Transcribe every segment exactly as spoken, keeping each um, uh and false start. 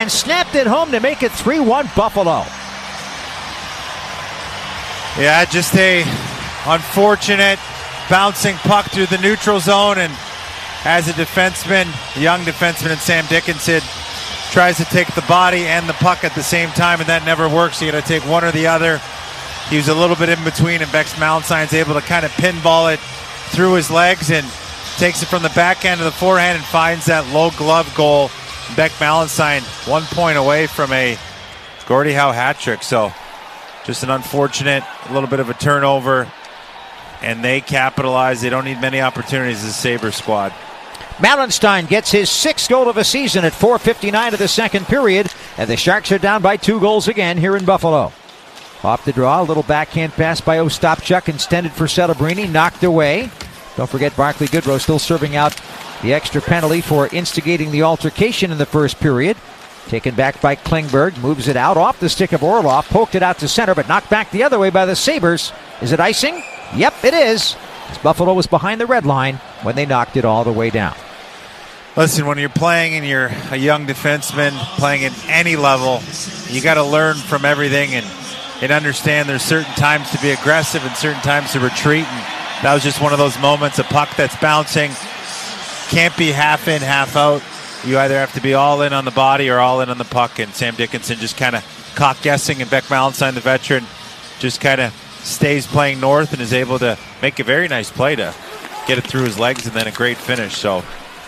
and snapped it home to make it three one Buffalo. Yeah, just a unfortunate bouncing puck through the neutral zone, and as a defenseman, a young defenseman in Sam Dickinson tries to take the body and the puck at the same time, and that never works. You got to take one or the other. He was a little bit in between, and Bex Malenstein's able to kind of pinball it through his legs and takes it from the backhand to the forehand and finds that low glove goal. Beck Malenstein one point away from a Gordie Howe hat trick. So just an unfortunate, a little bit of a turnover, and they capitalize. They don't need many opportunities as a Sabres squad. Malenstein gets his sixth goal of the season at four fifty-nine of the second period, and the Sharks are down by two goals again here in Buffalo. Off the draw, a little backhand pass by Ostapchuk, extended for Celebrini, knocked away. Don't forget Barclay Goodrow still serving out the extra penalty for instigating the altercation in the first period. Taken back by Klingberg, moves it out off the stick of Orlov, poked it out to center, but knocked back the other way by the Sabres. Is it icing? Yep, it is. As Buffalo was behind the red line when they knocked it all the way down. Listen, when you're playing and you're a young defenseman, playing at any level, you got to learn from everything and, and understand there's certain times to be aggressive and certain times to retreat. And that was just one of those moments, a puck that's bouncing. Can't be half in, half out. You either have to be all in on the body or all in on the puck. And Sam Dickinson just kind of caught guessing, and Beck Malenstein, the veteran, just kind of stays playing north and is able to make a very nice play to get it through his legs and then a great finish. So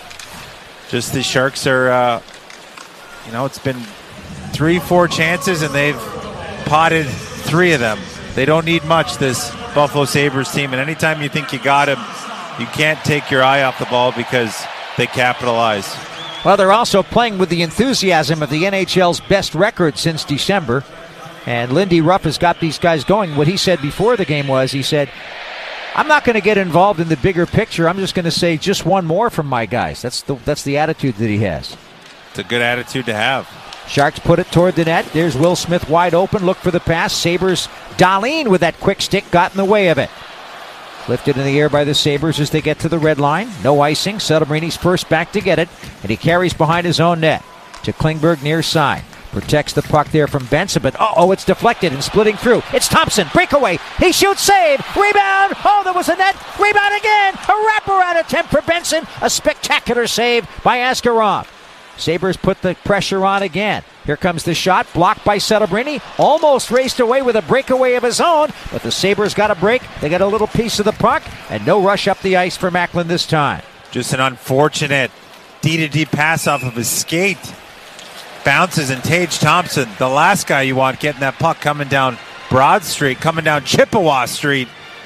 just the Sharks are, uh, you know, it's been three, four chances, and they've potted three of them. They don't need much, this Buffalo Sabres team, and anytime you think you got him, you can't take your eye off the ball because they capitalize. Well, they're also playing with the enthusiasm of the N H L's best record since December, and Lindy Ruff has got these guys going. What he said before the game was, he said, I'm not going to get involved in the bigger picture. I'm just going to say just one more from my guys. That's the that's the attitude that he has. It's a good attitude to have. Sharks put it toward the net. There's Will Smith wide open. Look for the pass. Sabres, Dahlin with that quick stick got in the way of it. Lifted in the air by the Sabres as they get to the red line. No icing. Celebrini's first back to get it, and he carries behind his own net to Klingberg near side. Protects the puck there from Benson, but uh-oh, it's deflected and splitting through. It's Thompson, breakaway, he shoots, save, rebound, oh, there was a net, rebound again, a wraparound attempt for Benson, a spectacular save by Askarov. Sabres put the pressure on again. Here comes the shot, blocked by Celebrini, almost raced away with a breakaway of his own, but the Sabres got a break, they got a little piece of the puck, and no rush up the ice for Macklin this time. Just an unfortunate D to D pass off of his skate. Bounces, and Tage Thompson, the last guy you want getting that puck coming down Broad Street, coming down Chippewa Street.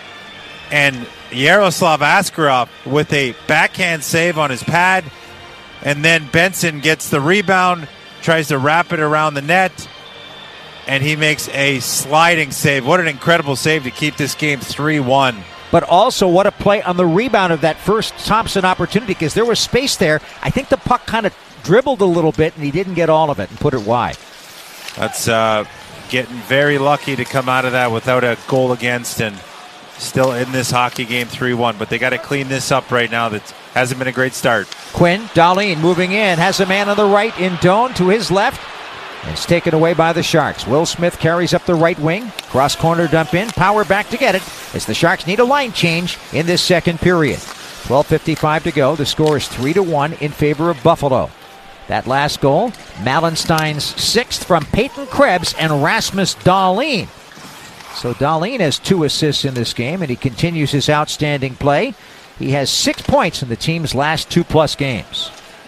And Yaroslav Askarov with a backhand save on his pad. And then Benson gets the rebound, tries to wrap it around the net, and he makes a sliding save. What an incredible save to keep this game three one. But also what a play on the rebound of that first Thompson opportunity, because there was space there. I think the puck kind of dribbled a little bit, and he didn't get all of it and put it wide. That's uh, getting very lucky to come out of that without a goal against, and still in this hockey game three one. But they got to clean this up right now. That hasn't been a great start. Quinn, Dahlin moving in, has a man on the right in Doan to his left. It's taken away by the Sharks. Will Smith carries up the right wing. Cross corner dump in. Power back to get it as the Sharks need a line change in this second period. twelve fifty-five to go. The score is three to one in favor of Buffalo. That last goal, Malenstein's sixth from Peyton Krebs and Rasmus Dahlin. So Dahlin has two assists in this game, and he continues his outstanding play. He has six points in the team's last two-plus games.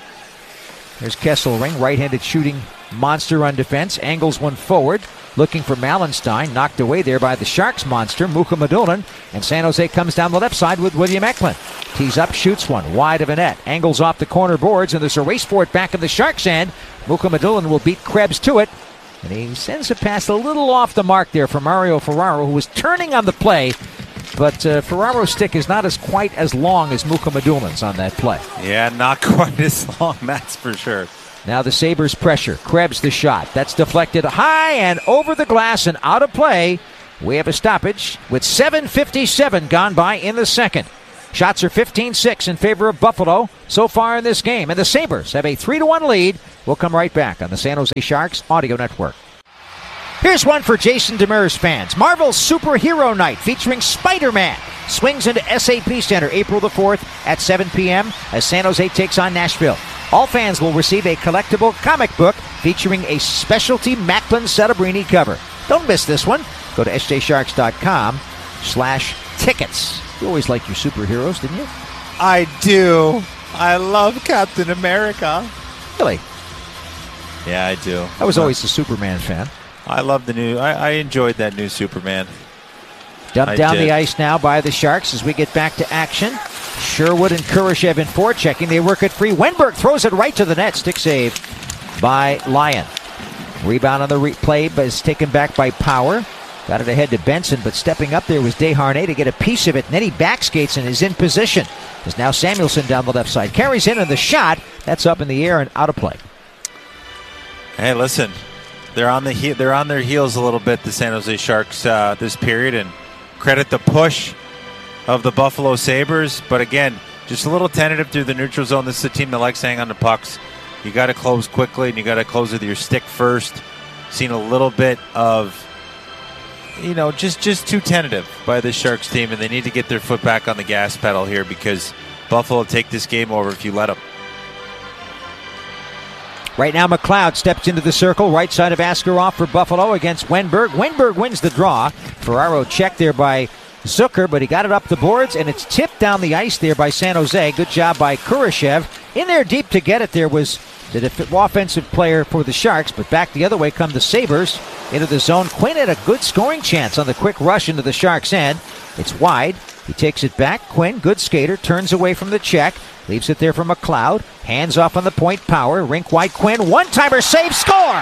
There's Kesselring, right-handed shooting monster on defense, angles one forward, looking for Malenstein, knocked away there by the Sharks monster, Mukhamadullin, and San Jose comes down the left side with William Eklund. Tees up, shoots one, wide of a net, angles off the corner boards, and there's a race for it back of the Sharks' end. Mukhamadullin will beat Krebs to it, and he sends a pass a little off the mark there for Mario Ferraro, who was turning on the play, but uh, Ferraro's stick is not as quite as long as Mukhamadullin's on that play. Yeah, not quite as long, that's for sure. Now the Sabres pressure. Krebs the shot. That's deflected high and over the glass and out of play. We have a stoppage with seven fifty-seven gone by in the second. Shots are fifteen six in favor of Buffalo so far in this game. And the Sabres have a three to one lead. We'll come right back on the San Jose Sharks Audio Network. Here's one for Jason Demers fans. Marvel's Superhero Night featuring Spider-Man swings into S A P Center April the fourth at seven p.m. as San Jose takes on Nashville. All fans will receive a collectible comic book featuring a specialty Macklin Celebrini cover. Don't miss this one. Go to s j sharks dot com slash tickets. You always liked your superheroes, didn't you? I do. I love Captain America. Really? Yeah, I do. I was always a Superman fan. I love the new, I, I enjoyed that new Superman. Dumped I down did. the ice now by the Sharks as we get back to action. Sherwood and Kurashev in forechecking. They work it free. Wenberg throws it right to the net. Stick save by Lyon. Rebound on the replay, but is taken back by Power. Got it ahead to Benson, but stepping up there was Desharnais to get a piece of it. And then he backskates and is in position. There's now Samuelson down the left side. Carries in on the shot. That's up in the air and out of play. Hey, listen. They're on the he- they're on their heels a little bit, the San Jose Sharks, uh, this period, and credit the push of the Buffalo Sabres. But again, just a little tentative through the neutral zone. This is a team that likes to hang on to pucks. You got to close quickly, and you got to close with your stick first. Seen a little bit of, you know, just just too tentative by the Sharks team, and they need to get their foot back on the gas pedal here because Buffalo will take this game over if you let them. Right now, McLeod steps into the circle, right side of Askarov for Buffalo against Wenberg. Wenberg wins the draw. Ferraro checked there by Zucker, but he got it up the boards, and it's tipped down the ice there by San Jose. Good job by Kurashev. In there deep to get it there was the def- offensive player for the Sharks, but back the other way come the Sabres into the zone. Quinn had a good scoring chance on the quick rush into the Sharks' end. It's wide. He takes it back. Quinn, good skater, turns away from the check. Leaves it there for McLeod. Hands off on the point. Power. Rink wide. Quinn. One-timer save. Score!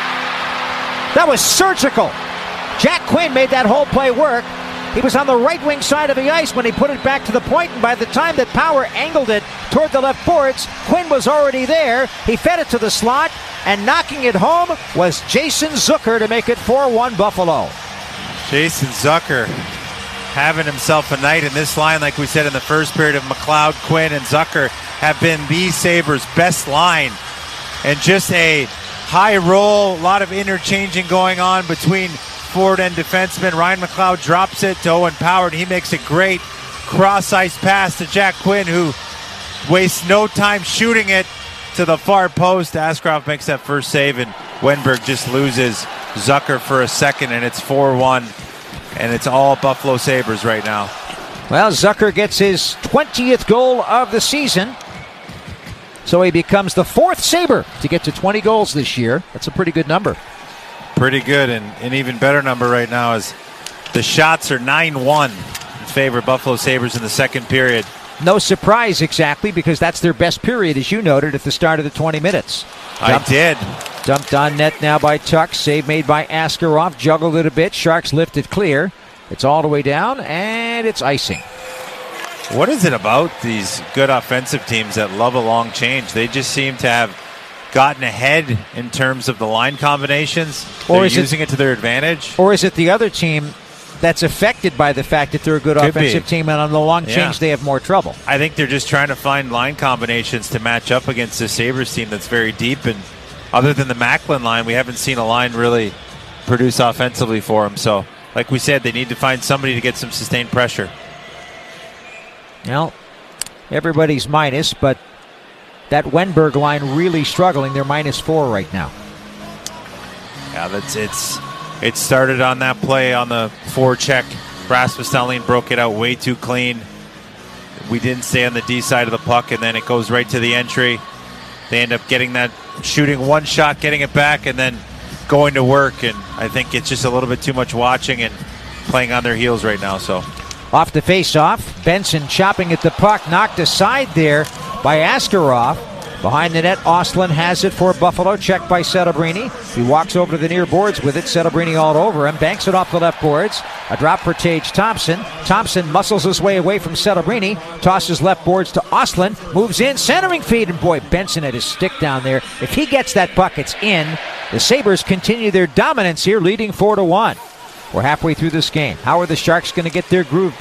That was surgical. Jack Quinn made that whole play work. He was on the right wing side of the ice when he put it back to the point, and by the time that Power angled it toward the left boards, Quinn was already there. He fed it to the slot, and knocking it home was Jason Zucker to make it four one Buffalo. Jason Zucker having himself a night in this line, like we said in the first period, of McLeod, Quinn, and Zucker have been the Sabres' best line. And just a high roll, a lot of interchanging going on between forward and defenseman. Ryan McLeod drops it to Owen Power, and he makes a great cross-ice pass to Jack Quinn, who wastes no time shooting it to the far post. Askarov makes that first save, and Wenberg just loses Zucker for a second, and it's four one. And it's all Buffalo Sabres right now. Well, Zucker gets his twentieth goal of the season. So he becomes the fourth Sabre to get to twenty goals this year. That's a pretty good number. Pretty good, and an even better number right now is the shots are nine one in favor of Buffalo Sabres in the second period. No surprise exactly, because that's their best period, as you noted, at the start of the twenty minutes. Dumped, I did. Dumped on net now by Tuck. Save made by Askarov. Juggled it a bit. Sharks lift it clear. It's all the way down, and it's icing. What is it about these good offensive teams that love a long change? They just seem to have gotten ahead in terms of the line combinations. They're or is using it, it to their advantage. Or is it the other team that's affected by the fact that they're a good Could offensive be. team, and on the long change Yeah. they have more trouble? I think they're just trying to find line combinations to match up against the Sabres team that's very deep. And other than the Macklin line, we haven't seen a line really produce offensively for them. So, like we said, they need to find somebody to get some sustained pressure. Well, everybody's minus, but that Wenberg line really struggling. They're minus four right now. Yeah, that's it's it started on that play on the forecheck. Rasmus Dahlin broke it out way too clean. We didn't stay on the D side of the puck, and then it goes right to the entry. They end up getting that, shooting one shot, getting it back, and then going to work. And I think it's just a little bit too much watching and playing on their heels right now. So off the face-off, Benson chopping at the puck, knocked aside there by Askarov. Behind the net, Ostlund has it for Buffalo, checked by Celebrini. He walks over to the near boards with it. Celebrini all over him, banks it off the left boards. A drop for Tage Thompson. Thompson muscles his way away from Celebrini, tosses left boards to Ostlund, moves in, centering feed, and boy, Benson had his stick down there. If he gets that puck, it's in. The Sabres continue their dominance here, leading four to one. We're halfway through this game. How are the Sharks going to get their groove back?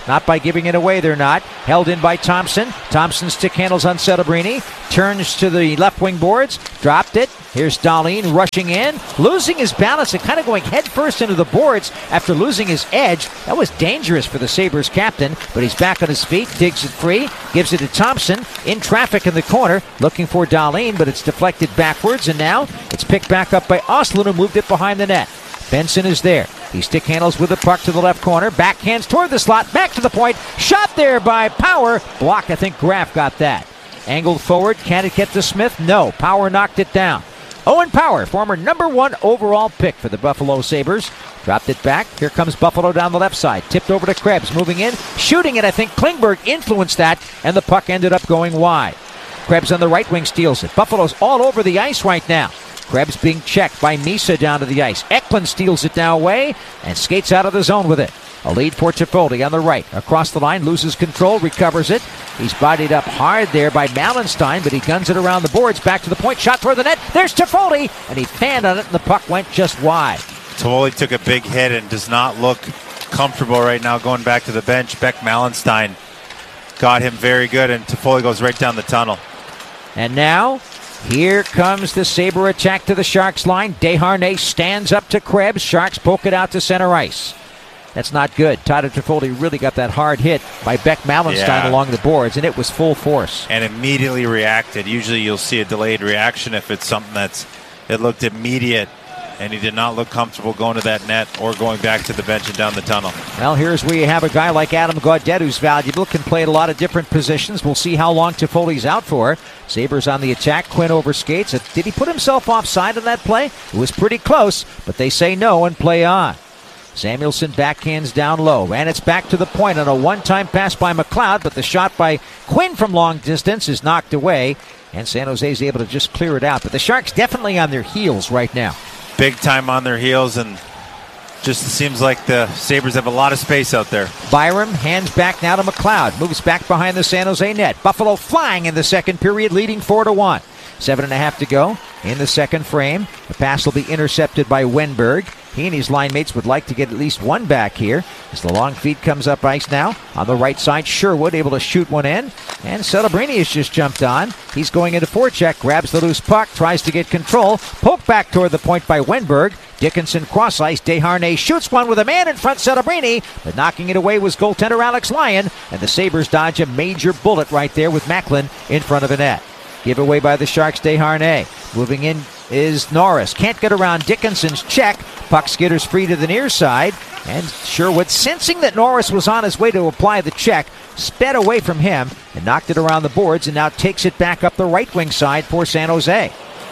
Not by giving it away, they're not. Held in by Thompson. Thompson stick handles on Celebrini. Turns to the left wing boards. Dropped it. Here's Dahlin rushing in. Losing his balance and kind of going head first into the boards after losing his edge. That was dangerous for the Sabres captain, but he's back on his feet. Digs it free. Gives it to Thompson. In traffic in the corner. Looking for Dahlin, but it's deflected backwards, and now it's picked back up by Ostlund, who moved it behind the net. Benson is there. He stick handles with the puck to the left corner. Backhands toward the slot. Back to the point. Shot there by Power. Block, I think Graf got that. Angled forward. Can it get to Smith? No. Power knocked it down. Owen Power, former number one overall pick for the Buffalo Sabres. Dropped it back. Here comes Buffalo down the left side. Tipped over to Krebs. Moving in. Shooting it. I think Klingberg influenced that, and the puck ended up going wide. Krebs on the right wing steals it. Buffalo's all over the ice right now. Krebs being checked by Misa down to the ice. Eklund steals it now away and skates out of the zone with it. A lead for Toffoli on the right. Across the line, loses control, recovers it. He's bodied up hard there by Malenstein, but he guns it around the boards. Back to the point, shot toward the net. There's Toffoli, and he fanned on it, and the puck went just wide. Toffoli took a big hit and does not look comfortable right now going back to the bench. Beck Malenstein got him very good, and Toffoli goes right down the tunnel. And now, here comes the Sabre attack to the Sharks line. Desharnais stands up to Krebs. Sharks poke it out to center ice. That's not good. Tyler Toffoli really got that hard hit by Beck Malenstein yeah. along the boards, and it was full force. And immediately reacted. Usually you'll see a delayed reaction if it's something that's, it looked immediate, and he did not look comfortable going to that net or going back to the bench and down the tunnel. Well, here's where you have a guy like Adam Gaudette who's valuable, can play at a lot of different positions. We'll see how long Toffoli's out for. Sabres on the attack. Quinn overskates. Did he put himself offside on that play? It was pretty close, but they say no and play on. Samuelson backhands down low, and it's back to the point on a one-time pass by McLeod, but the shot by Quinn from long distance is knocked away, and San Jose is able to just clear it out. But the Sharks definitely on their heels right now. Big time on their heels, and just seems like the Sabres have a lot of space out there. Byram hands back now to McLeod, moves back behind the San Jose net. Buffalo flying in the second period, leading four to one. Seven and a half to go in the second frame. The pass will be intercepted by Wenberg. He and his line mates would like to get at least one back here as the long feed comes up ice now. On the right side, Sherwood able to shoot one in. And Celebrini has just jumped on. He's going into forecheck, grabs the loose puck, tries to get control. Poke back toward the point by Wenberg. Dickinson cross ice. Desharnais shoots one with a man in front, Celebrini. But knocking it away was goaltender Alex Lyon. And the Sabres dodge a major bullet right there with Macklin in front of a net. Give away by the Sharks, Desharnais. Moving in is Norris. Can't get around Dickinson's check. Puck skitters free to the near side. And Sherwood, sensing that Norris was on his way to apply the check, sped away from him and knocked it around the boards and now takes it back up the right wing side for San Jose.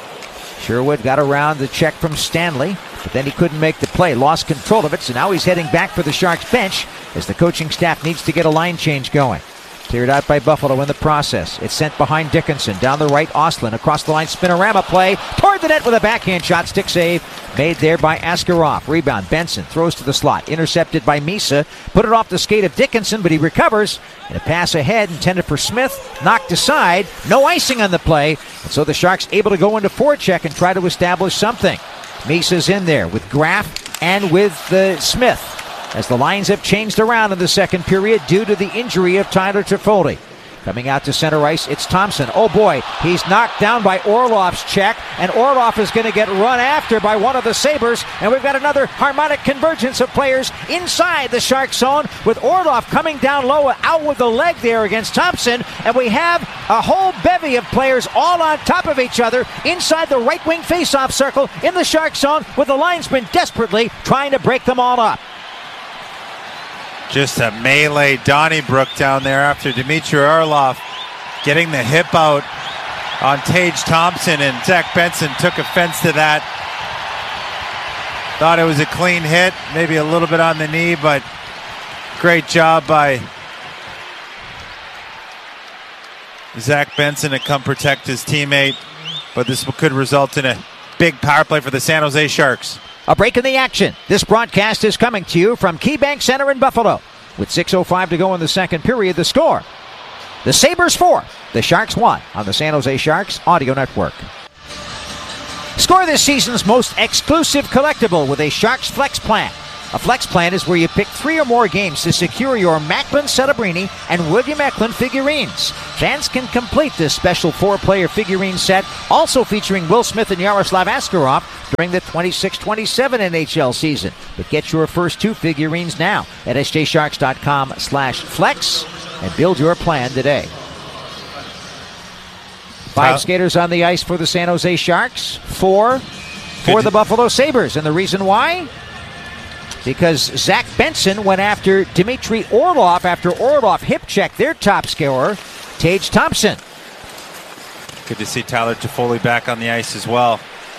Sherwood got around the check from Stanley, but then he couldn't make the play. Lost control of it, so now he's heading back for the Sharks bench as the coaching staff needs to get a line change going. Cleared out by Buffalo in the process. It's sent behind Dickinson. Down the right, Ostlund. Across the line, spinorama play. Toward the net with a backhand shot. Stick save made there by Askarov. Rebound. Benson throws to the slot. Intercepted by Misa. Put it off the skate of Dickinson, but he recovers. And a pass ahead intended for Smith. Knocked aside. No icing on the play. And so the Sharks able to go into forecheck and try to establish something. Misa's in there with Graf and with uh, Smith, as the lines have changed around in the second period due to the injury of Tyler Toffoli. Coming out to center ice, it's Thompson. Oh boy, he's knocked down by Orlov's check, and Orlov is going to get run after by one of the Sabres, and we've got another harmonic convergence of players inside the Shark zone, with Orlov coming down low, out with the leg there against Thompson, and we have a whole bevy of players all on top of each other inside the right wing faceoff circle in the Shark zone, with the linesman desperately trying to break them all up. Just a melee Donnybrook down there after Dmitry Orlov getting the hip out on Tage Thompson, and Zach Benson took offense to that. Thought it was a clean hit, maybe a little bit on the knee, but great job by Zach Benson to come protect his teammate. But this could result in a big power play for the San Jose Sharks. A break in the action. This broadcast is coming to you from KeyBank Center in Buffalo. With six oh five to go in the second period, the score: the Sabres four, the Sharks one on the San Jose Sharks Audio Network. Score this season's most exclusive collectible with a Sharks Flex plan. A flex plan is where you pick three or more games to secure your Macklin Celebrini and William Eklund figurines. Fans can complete this special four-player figurine set, also featuring Will Smith and Yaroslav Askarov during the twenty-six twenty-seven N H L season. But get your first two figurines now at s j sharks dot com slash flex and build your plan today. Five skaters on the ice for the San Jose Sharks, four for the Buffalo Sabres. And the reason why? Because Zach Benson went after Dmitry Orlov after Orlov hip-checked their top scorer, Tage Thompson. Good to see Tyler Toffoli back on the ice as well.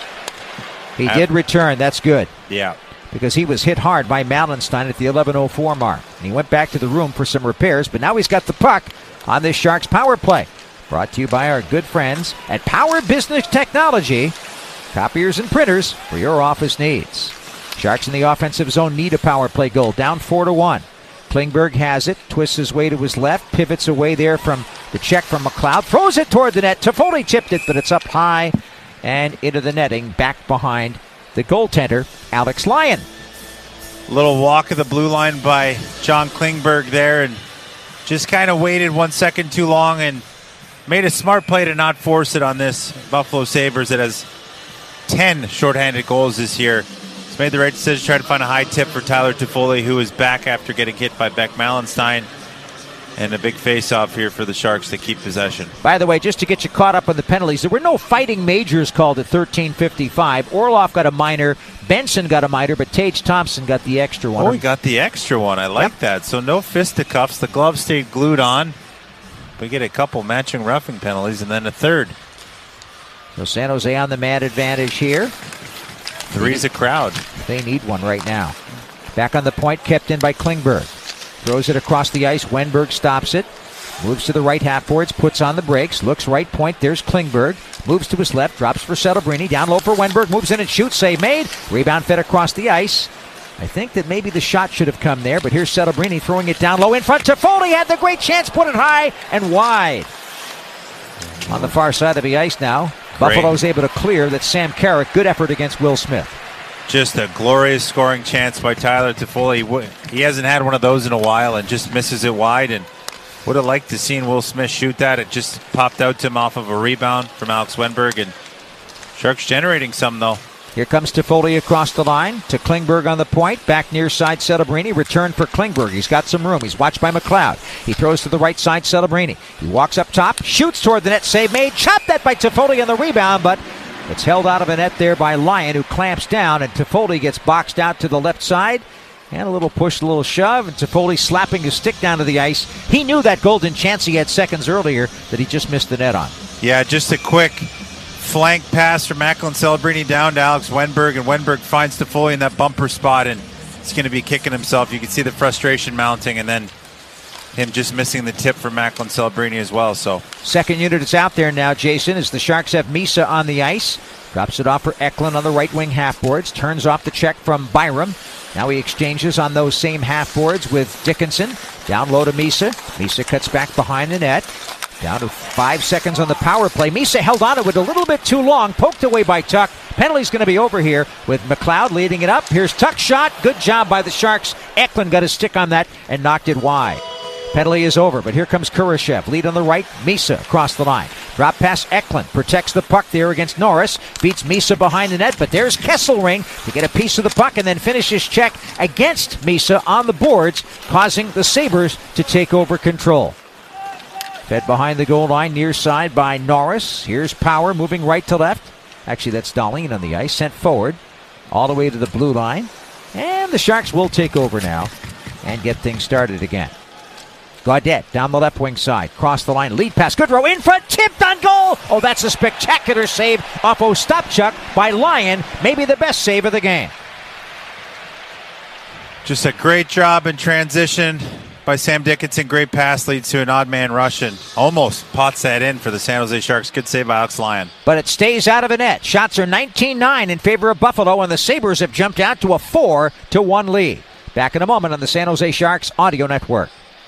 He uh, did return. That's good. Yeah. Because he was hit hard by Malenstein at the eleven oh four mark. And he went back to the room for some repairs, but now he's got the puck on this Sharks power play. Brought to you by our good friends at Power Business Technology. Copiers and printers for your office needs. Sharks in the offensive zone need a power play goal. Down four to one. Klingberg has it. Twists his way to his left. Pivots away there from the check from McLeod. Throws it toward the net. Toffoli tipped it, but it's up high and into the netting. Back behind the goaltender, Alex Lyon. Little walk of the blue line by John Klingberg there, and just kind of waited one second too long and made a smart play to not force it on this Buffalo Sabres that has ten shorthanded goals this year. He's made the right decision to try to find a high tip for Tyler Toffoli, who is back after getting hit by Beck Malenstein. And a big face-off here for the Sharks to keep possession. By the way, just to get you caught up on the penalties, there were no fighting majors called at thirteen fifty-five. Orlov got a minor, Benson got a minor, but Tage Thompson got the extra one. Oh, he got the extra one. I like yep. that. So no fisticuffs. The glove stayed glued on. We get a couple matching roughing penalties and then a third. So San Jose on the man advantage here. Three's a crowd. They need one right now. Back on the point, kept in by Klingberg. Throws it across the ice. Wenberg stops it. Moves to the right half boards, puts on the brakes, looks right point. There's Klingberg. Moves to his left, drops for Celebrini. Down low for Wenberg. Moves in and shoots. Save made. Rebound fed across the ice. I think that maybe the shot should have come there, but here's Celebrini throwing it down low in front. Toffoli had the great chance, put it high and wide. On the far side of the ice now. Great. Buffalo's able to clear. That's Sam Carrick. Good effort against Will Smith. Just a glorious scoring chance by Tyler Toffoli. He hasn't had one of those in a while and just misses it wide. And would have liked to seen Will Smith shoot that. It just popped out to him off of a rebound from Alex Wenberg. And Sharks generating some, though. Here comes Toffoli across the line to Klingberg on the point. Back near side Celebrini. Return for Klingberg. He's got some room. He's watched by McLeod. He throws to the right side Celebrini. He walks up top. Shoots toward the net. Save made. Chopped that by Toffoli on the rebound, but it's held out of a net there by Lyon, who clamps down, and Toffoli gets boxed out to the left side. And a little push, a little shove, and Toffoli slapping his stick down to the ice. He knew that golden chance he had seconds earlier that he just missed the net on. Yeah, just a quick flank pass from Macklin Celebrini down to Alex Wenberg, and Wenberg finds Toffoli in that bumper spot, and he's going to be kicking himself. You can see the frustration mounting, and then him just missing the tip for Macklin Celebrini as well. So second unit is out there now, Jason, as the Sharks have Misa on the ice. Drops it off for Eklund on the right wing half boards. Turns off the check from Byram. Now he exchanges on those same half boards with Dickinson. Down low to Misa. Misa cuts back behind the net. Down to five seconds on the power play. Misa held on to it a little bit too long. Poked away by Tuck. Penalty's going to be over here with McLeod leading it up. Here's Tuck's shot. Good job by the Sharks. Eklund got his stick on that and knocked it wide. Penalty is over, but here comes Kurashev. Lead on the right. Misa across the line. Drop pass Eklund. Protects the puck there against Norris. Beats Misa behind the net, but there's Kesselring to get a piece of the puck and then finishes check against Misa on the boards, causing the Sabres to take over control. Fed behind the goal line, near side by Norris. Here's Power moving right to left. Actually, that's Dahlin on the ice. Sent forward all the way to the blue line. And the Sharks will take over now and get things started again. Gaudette down the left wing side. Cross the line. Lead pass. Good row in front. Tipped on goal. Oh, that's a spectacular save off Ostapchuk by Lyon. Maybe the best save of the game. Just a great job in transition by Sam Dickinson. Great pass leads to an odd man rush and almost pots that in for the San Jose Sharks. Good save by Alex Lyon. But it stays out of the net. Shots are nineteen nine in favor of Buffalo, and the Sabres have jumped out to a four to one lead. Back in a moment on the San Jose Sharks Audio Network.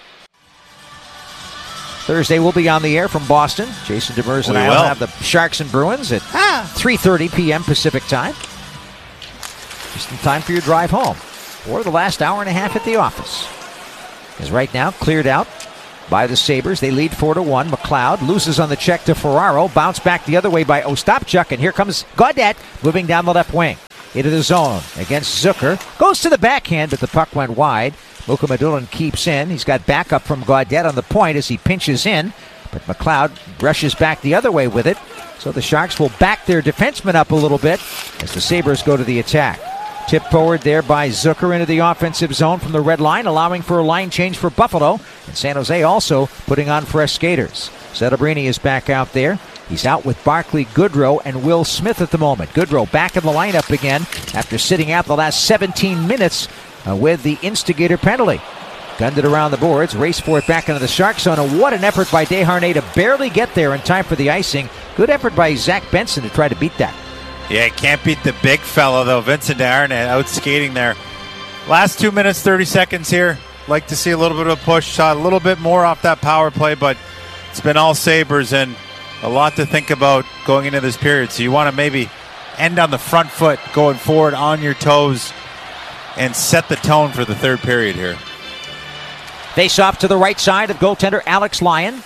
Thursday we'll be on the air from Boston. Jason Demers and we I will have the Sharks and Bruins at ah. three thirty p.m. Pacific time. Just in time for your drive home. or the last hour and a half at the office. Is right now cleared out by the Sabres. They lead four to one. McLeod loses on the check to Ferraro. Bounce back the other way by Ostapchuk. And here comes Gaudette moving down the left wing. Into the zone against Zucker. Goes to the backhand, but the puck went wide. Mukhamadullin keeps in. He's got backup from Gaudette on the point as he pinches in. But McLeod rushes back the other way with it. So the Sharks will back their defenseman up a little bit as the Sabres go to the attack. Tip forward there by Zucker into the offensive zone from the red line, allowing for a line change for Buffalo. And San Jose also putting on fresh skaters. Celebrini is back out there. He's out with Barclay Goodrow and Will Smith at the moment. Goodrow back in the lineup again after sitting out the last seventeen minutes uh, with the instigator penalty. Gunned it around the boards, raced for it back into the Shark zone, and what an effort by Desharnais to barely get there in time for the icing. Good effort by Zach Benson to try to beat that. Yeah, can't beat the big fella, though. Vincent Desharnais out skating there. Last two minutes, thirty seconds here. Like to see a little bit of a push shot, a little bit more off that power play, but it's been all Sabres and a lot to think about going into this period. So you want to maybe end on the front foot, going forward on your toes, and set the tone for the third period here. Face off to the right side of goaltender Alex Lyon.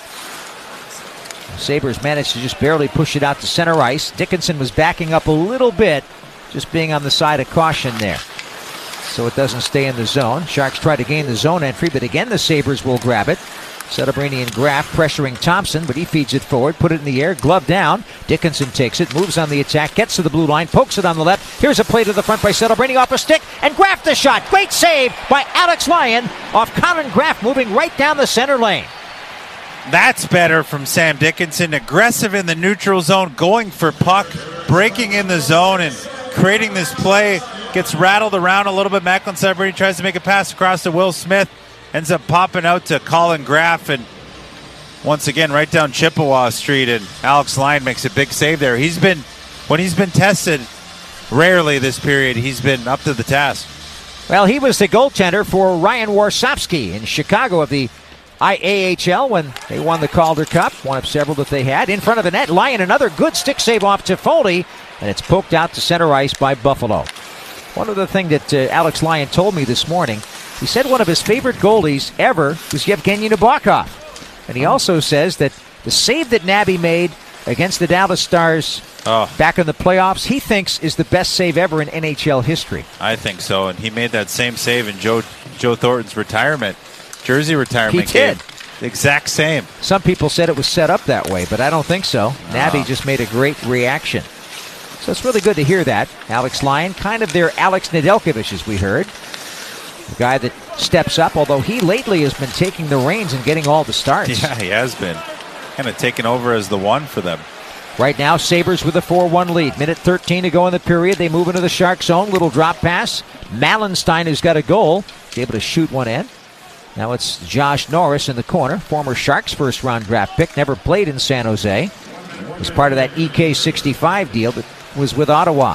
Sabres managed to just barely push it out to center ice. Dickinson was backing up a little bit, just being on the side of caution there, so it doesn't stay in the zone. Sharks try to gain the zone entry, but again the Sabres will grab it. Celebrini and Graff pressuring Thompson, but he feeds it forward, put it in the air, glove down. Dickinson takes it, moves on the attack, gets to the blue line, pokes it on the left. Here's a play to the front by Celebrini off a stick, and Graff the shot. Great save by Alex Lyon off Colin Graff, moving right down the center lane. That's better from Sam Dickinson. Aggressive in the neutral zone, going for puck, breaking in the zone, and creating this play. Gets rattled around a little bit. Macklin Celebrini tries to make a pass across to Will Smith. Ends up popping out to Colin Graff, and once again right down Chippewa Street, and Alex Lyon makes a big save there. He's been, when he's been tested, rarely this period, he's been up to the task. Well, he was the goaltender for Ryan Warsofsky in Chicago of the I A H L when they won the Calder Cup, one of several that they had. In front of the net, Lyon, another good stick save off Toffoli, and it's poked out to center ice by Buffalo. One other thing that uh, Alex Lyon told me this morning, he said one of his favorite goalies ever was Yevgeny Nabokov. And he also says that the save that Nabby made against the Dallas Stars oh. back in the playoffs, he thinks is the best save ever in N H L history. I think so, and he made that same save in Joe Joe Thornton's retirement, jersey retirement he did. game. The exact same. Some people said it was set up that way, but I don't think so. Oh. Nabby just made a great reaction. So it's really good to hear that. Alex Lyon, kind of their Alex Nedeljkovic, as we heard. The guy that steps up, although he lately has been taking the reins and getting all the starts. Yeah, he has been. Kind of taking over as the one for them. Right now, Sabres with a four one lead. Minute thirteen to go in the period. They move into the Shark zone. Little drop pass. Malenstein, who's got a goal, is able to shoot one in. Now it's Josh Norris in the corner. Former Sharks first-round draft pick. Never played in San Jose. Was part of that E K sixty-five deal that was with Ottawa.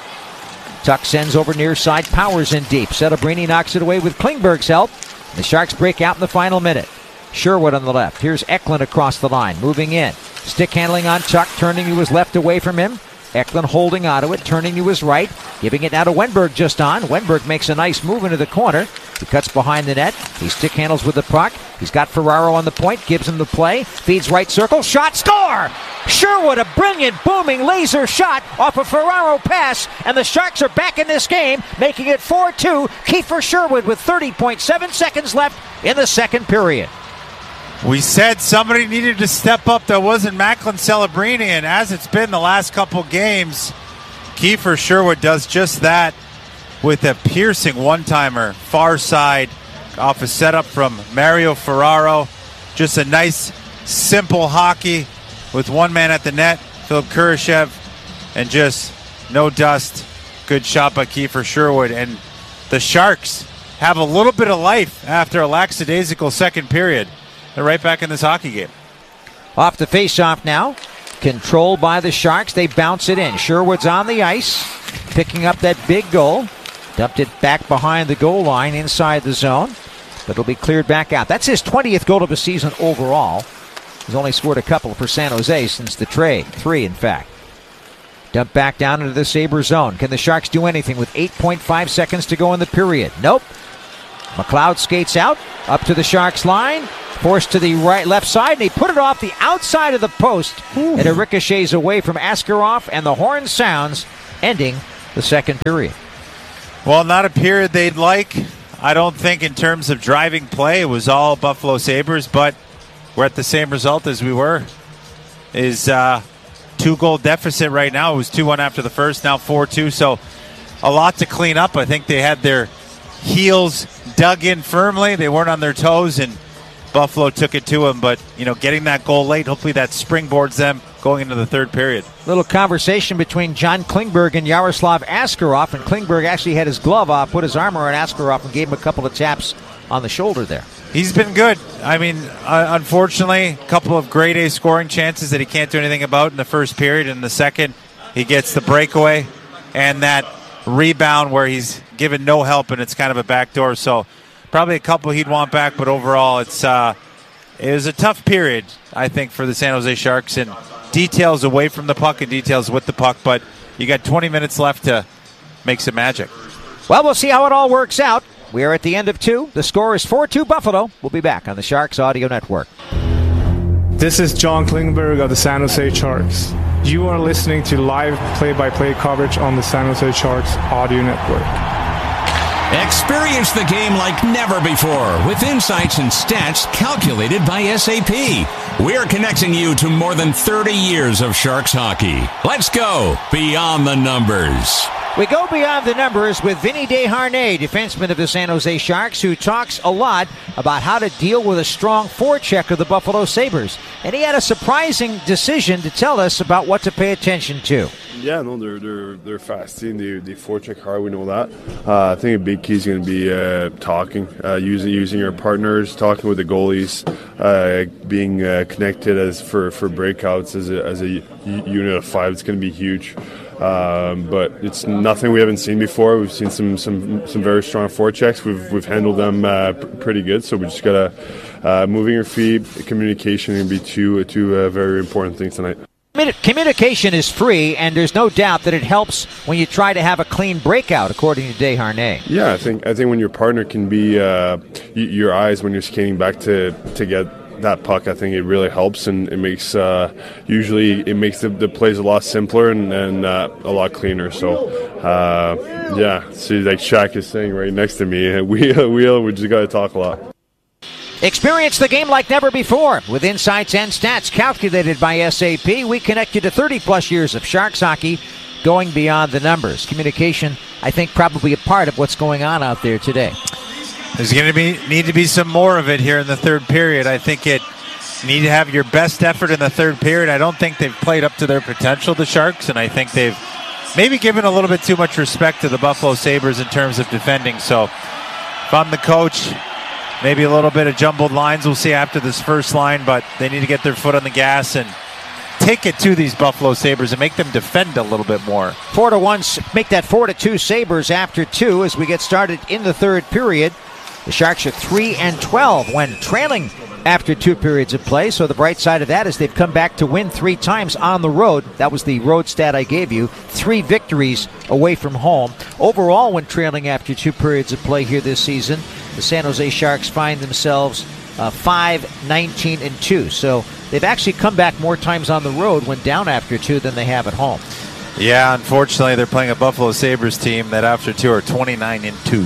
Tuck sends over near side, Powers in deep. Celebrini knocks it away with Klingberg's help. The Sharks break out in the final minute. Sherwood on the left. Here's Eklund across the line, moving in. Stick handling on Tuck, turning to his left away from him. Eklund holding onto it, turning to his right, giving it now to Wenberg just on. Wenberg makes a nice move into the corner. He cuts behind the net. He stick handles with the puck. He's got Ferraro on the point, gives him the play, feeds right circle, shot, score! Sherwood, a brilliant, booming laser shot off a Ferraro pass, and the Sharks are back in this game, making it four two. Kiefer Sherwood with thirty point seven seconds left in the second period. We said somebody needed to step up that wasn't Macklin Celebrini, and as it's been the last couple games, Kiefer Sherwood does just that with a piercing one-timer, far side, off a setup from Mario Ferraro. Just a nice, simple hockey with one man at the net, Philip Kurashev, and just no dust. Good shot by Kiefer Sherwood, and the Sharks have a little bit of life after a lackadaisical second period. They're right back in this hockey game. Off the face-off now. Controlled by the Sharks. They bounce it in. Sherwood's on the ice, picking up that big goal. Dumped it back behind the goal line inside the zone, but it'll be cleared back out. That's his twentieth goal of the season overall. He's only scored a couple for San Jose since the trade. Three, in fact. Dump back down into the Sabre zone. Can the Sharks do anything with eight point five seconds to go in the period? Nope. McLeod skates out, up to the Sharks line, forced to the right left side, and he put it off the outside of the post. Ooh. And it ricochets away from Askarov, and the horn sounds, ending the second period. Well, not a period they'd like. I don't think in terms of driving play it was all Buffalo Sabres, but we're at the same result as we were. Is uh, two-goal deficit right now. It was two one after the first, now four two, so a lot to clean up. I think they had their heels dug in firmly. They weren't on their toes, and Buffalo took it to them. But, you know, getting that goal late, hopefully that springboards them going into the third period. Little conversation between John Klingberg and Yaroslav Askarov, and Klingberg actually had his glove off, put his arm around Askarov, and gave him a couple of taps on the shoulder there. He's been good. I mean, uh, unfortunately, a couple of grade A scoring chances that he can't do anything about in the first period. In the second, he gets the breakaway and that rebound where he's given no help, and it's kind of a backdoor. So probably a couple he'd want back, but overall it's uh, it was a tough period, I think, for the San Jose Sharks, and details away from the puck and details with the puck, but you got twenty minutes left to make some magic. Well, we'll see how it all works out. We are at the end of two. The score is four two Buffalo. We'll be back on the Sharks Audio Network. This is John Klingberg of the San Jose Sharks. You are listening to live play-by-play coverage on the San Jose Sharks Audio Network. Experience the game like never before with insights and stats calculated by S A P. We're connecting you to more than thirty years of Sharks hockey. Let's go beyond the numbers. We go beyond the numbers with Vinny Desharnais, defenseman of the San Jose Sharks, who talks a lot about how to deal with a strong forecheck of the Buffalo Sabres. And he had a surprising decision to tell us about what to pay attention to. Yeah, no, they're they're they're fast. They they forecheck hard. We know that. Uh, I think a big key is going to be uh, talking, uh, using using your partners, talking with the goalies, uh, being uh, connected as for, for breakouts as a as a unit of five. It's going to be huge. Um, but it's nothing we haven't seen before. We've seen some some some very strong forechecks. We've we've handled them uh, p- pretty good. So we just gotta uh, moving your feet, communication, going to be two two uh, very important things tonight. Communication is free, and there's no doubt that it helps when you try to have a clean breakout, according to Desharnais. Yeah, I think I think when your partner can be uh, y- your eyes when you're skating back to, to get that puck, I think it really helps, and it makes uh, usually it makes the, the plays a lot simpler and, and uh, a lot cleaner. So uh, yeah, see, like Shaq is saying right next to me, we we we just got to talk a lot. Experience the game like never before with insights and stats calculated by S A P. We connect you to thirty-plus years of Sharks hockey going beyond the numbers. Communication, I think, probably a part of what's going on out there today. There's going to be need to be some more of it here in the third period. I think it need to have your best effort in the third period. I don't think they've played up to their potential, the Sharks, and I think they've maybe given a little bit too much respect to the Buffalo Sabres in terms of defending. So if I'm the coach, maybe a little bit of jumbled lines we'll see after this first line, but they need to get their foot on the gas and take it to these Buffalo Sabres and make them defend a little bit more. Four to one, make that four to two Sabres after two as we get started in the third period. The Sharks are three and twelve when trailing after two periods of play. So the bright side of that is they've come back to win three times on the road. That was the road stat I gave you. Three victories away from home. Overall, when trailing after two periods of play here this season, the San Jose Sharks find themselves uh, five, nineteen, and two. So they've actually come back more times on the road when down after two than they have at home. Yeah, unfortunately, they're playing a Buffalo Sabres team that after two are twenty-nine and two.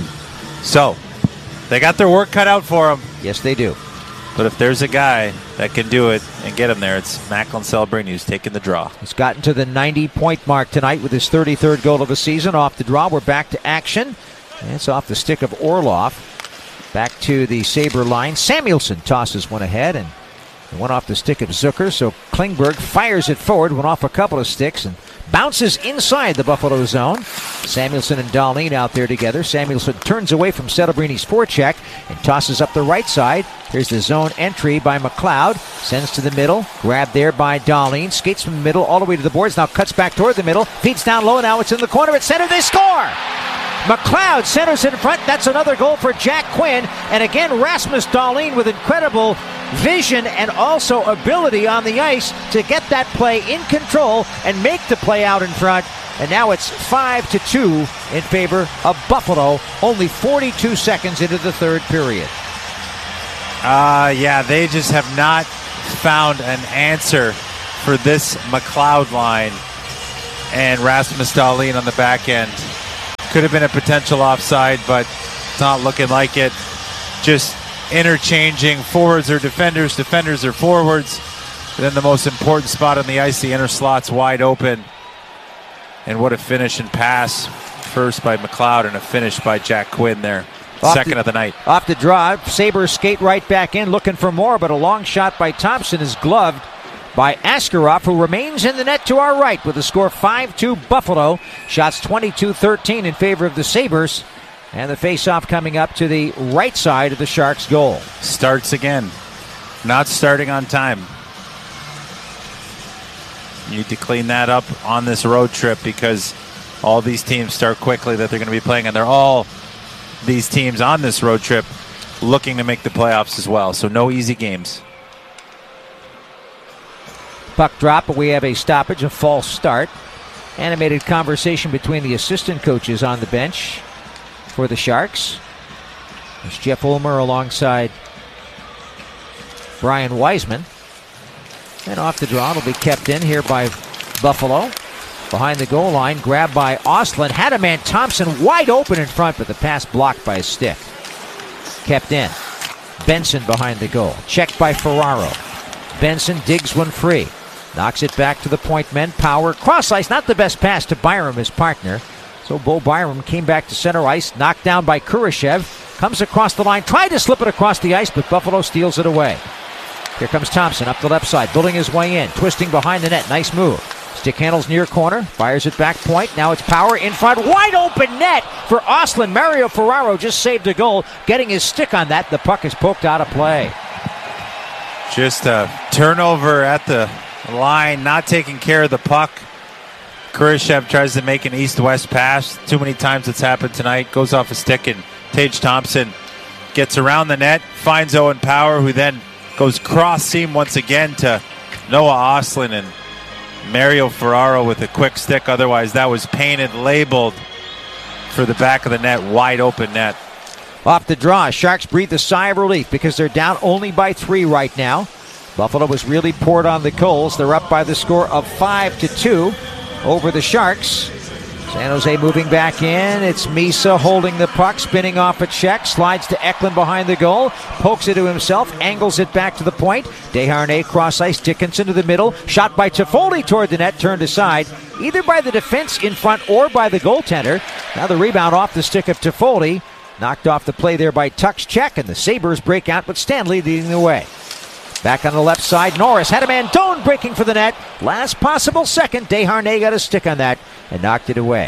So they got their work cut out for them. Yes, they do. But if there's a guy that can do it and get him there, it's Macklin Celebrini who's taking the draw. He's gotten to the ninety-point mark tonight with his thirty-third goal of the season. Off the draw, we're back to action. And it's off the stick of Orlov. Back to the Sabre line. Samuelsson tosses one ahead and one off the stick of Zucker. So Klingberg fires it forward, went off a couple of sticks and bounces inside the Buffalo zone. Samuelsson and Dahlin out there together. Samuelsson turns away from Celebrini's forecheck and tosses up the right side. Here's the zone entry by McLeod. Sends to the middle. Grabbed there by Dahlin. Skates from the middle all the way to the boards. Now cuts back toward the middle. Feeds down low. Now it's in the corner. At center. They score! McLeod centers in front. That's another goal for Jack Quinn. And again, Rasmus Dahlin with incredible vision and also ability on the ice to get that play in control and make the play out in front. And now it's five to two in favor of Buffalo, only forty-two seconds into the third period. Uh, yeah, they just have not found an answer for this McLeod line. And Rasmus Dahlin on the back end. Could have been a potential offside, but it's not looking like it. Just interchanging forwards or defenders, defenders or forwards. And then the most important spot on the ice, the inner slot's wide open. And what a finish and pass. First by McLeod and a finish by Jack Quinn there. Off Second the, of the night. Off the draw, Sabres skate right back in looking for more, but a long shot by Thompson is gloved by Askarov, who remains in the net to our right with the score five two Buffalo. Shots twenty-two thirteen in favor of the Sabres. And the face-off coming up to the right side of the Sharks' goal. Starts again. Not starting on time. You need to clean that up on this road trip because all these teams start quickly that they're going to be playing, and they're all these teams on this road trip looking to make the playoffs as well. So no easy games. Puck drop, but we have a stoppage, a false start. Animated conversation between the assistant coaches on the bench for the Sharks. There's Jeff Ulmer alongside Brian Wiseman. And off the draw, it'll be kept in here by Buffalo. Behind the goal line, grabbed by Ostlund. Had a man, Thompson, wide open in front, but the pass blocked by a stick. Kept in. Benson behind the goal. Checked by Ferraro. Benson digs one free. Knocks it back to the point men. Power. Cross ice. Not the best pass to Byram, his partner. So Bo Byram came back to center ice. Knocked down by Kurashev. Comes across the line. Tried to slip it across the ice, but Buffalo steals it away. Here comes Thompson up the left side. Building his way in. Twisting behind the net. Nice move. Stick handles near corner. Fires it back point. Now it's Power in front. Wide open net for Ostlund. Mario Ferraro just saved a goal. Getting his stick on that. The puck is poked out of play. Just a turnover at the line. Not taking care of the puck. Kurashev tries to make an east-west pass. Too many times it's happened tonight. Goes off a stick, and Tage Thompson gets around the net. Finds Owen Power, who then goes cross-seam once again to Noah Ostlund, and Mario Ferraro with a quick stick. Otherwise, that was painted, labeled for the back of the net, wide open net. Off the draw, Sharks breathe a sigh of relief because they're down only by three right now. Buffalo was really poured on the coals. They're up by the score of five to two over the Sharks. San Jose moving back in. It's Misa holding the puck, spinning off a check, slides to Eklund behind the goal, pokes it to himself, angles it back to the point. Desharnais cross ice, Dickinson to the middle, shot by Toffoli toward the net, turned aside, either by the defense in front or by the goaltender. Now the rebound off the stick of Toffoli, knocked off the play there by Tuck's check, and the Sabres break out with Stanley leading the way. Back on the left side, Norris had a man, Doan breaking for the net. Last possible second, Desharnais got a stick on that and knocked it away.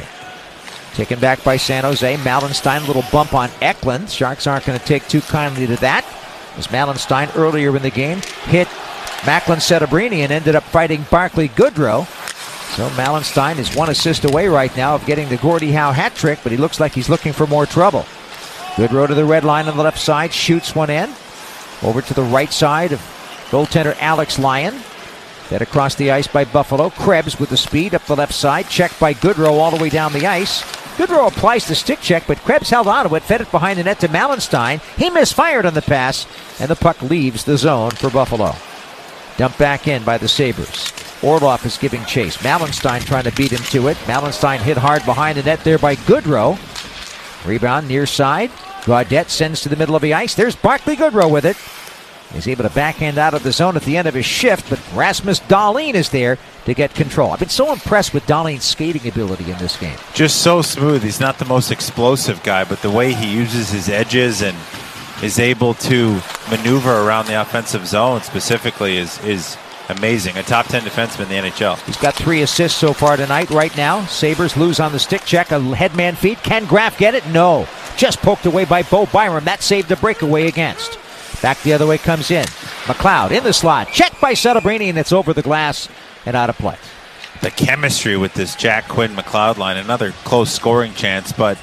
Taken back by San Jose, Malenstein, a little bump on Eklund. Sharks aren't going to take too kindly to that, as Malenstein earlier in the game hit Macklin Setebrini and ended up fighting Barclay Goodrow. So Malenstein is one assist away right now of getting the Gordie Howe hat trick, but he looks like he's looking for more trouble. Goodrow to the red line on the left side, shoots one in. Over to the right side of goaltender Alex Lyon. Fed across the ice by Buffalo. Krebs with the speed up the left side. Checked by Goodrow all the way down the ice. Goodrow applies the stick check, but Krebs held on to it. Fed it behind the net to Malenstein. He misfired on the pass, and the puck leaves the zone for Buffalo. Dumped back in by the Sabres. Orlov is giving chase. Malenstein trying to beat him to it. Malenstein hit hard behind the net there by Goodrow. Rebound near side. Gaudette sends to the middle of the ice. There's Barclay Goodrow with it. He's able to backhand out of the zone at the end of his shift, but Rasmus Dahlin is there to get control. I've been so impressed with Dahlin's skating ability in this game. Just so smooth. He's not the most explosive guy, but the way he uses his edges and is able to maneuver around the offensive zone specifically is, is amazing. A top ten defenseman in the N H L. He's got three assists so far tonight. Right now, Sabres lose on the stick check. A headman feed. Can Graf get it? No. Just poked away by Bo Byram. That saved the breakaway against. Back the other way comes in. McLeod in the slot. Checked by Setebrini, and it's over the glass and out of play. The chemistry with this Jack Quinn McLeod line. Another close scoring chance, but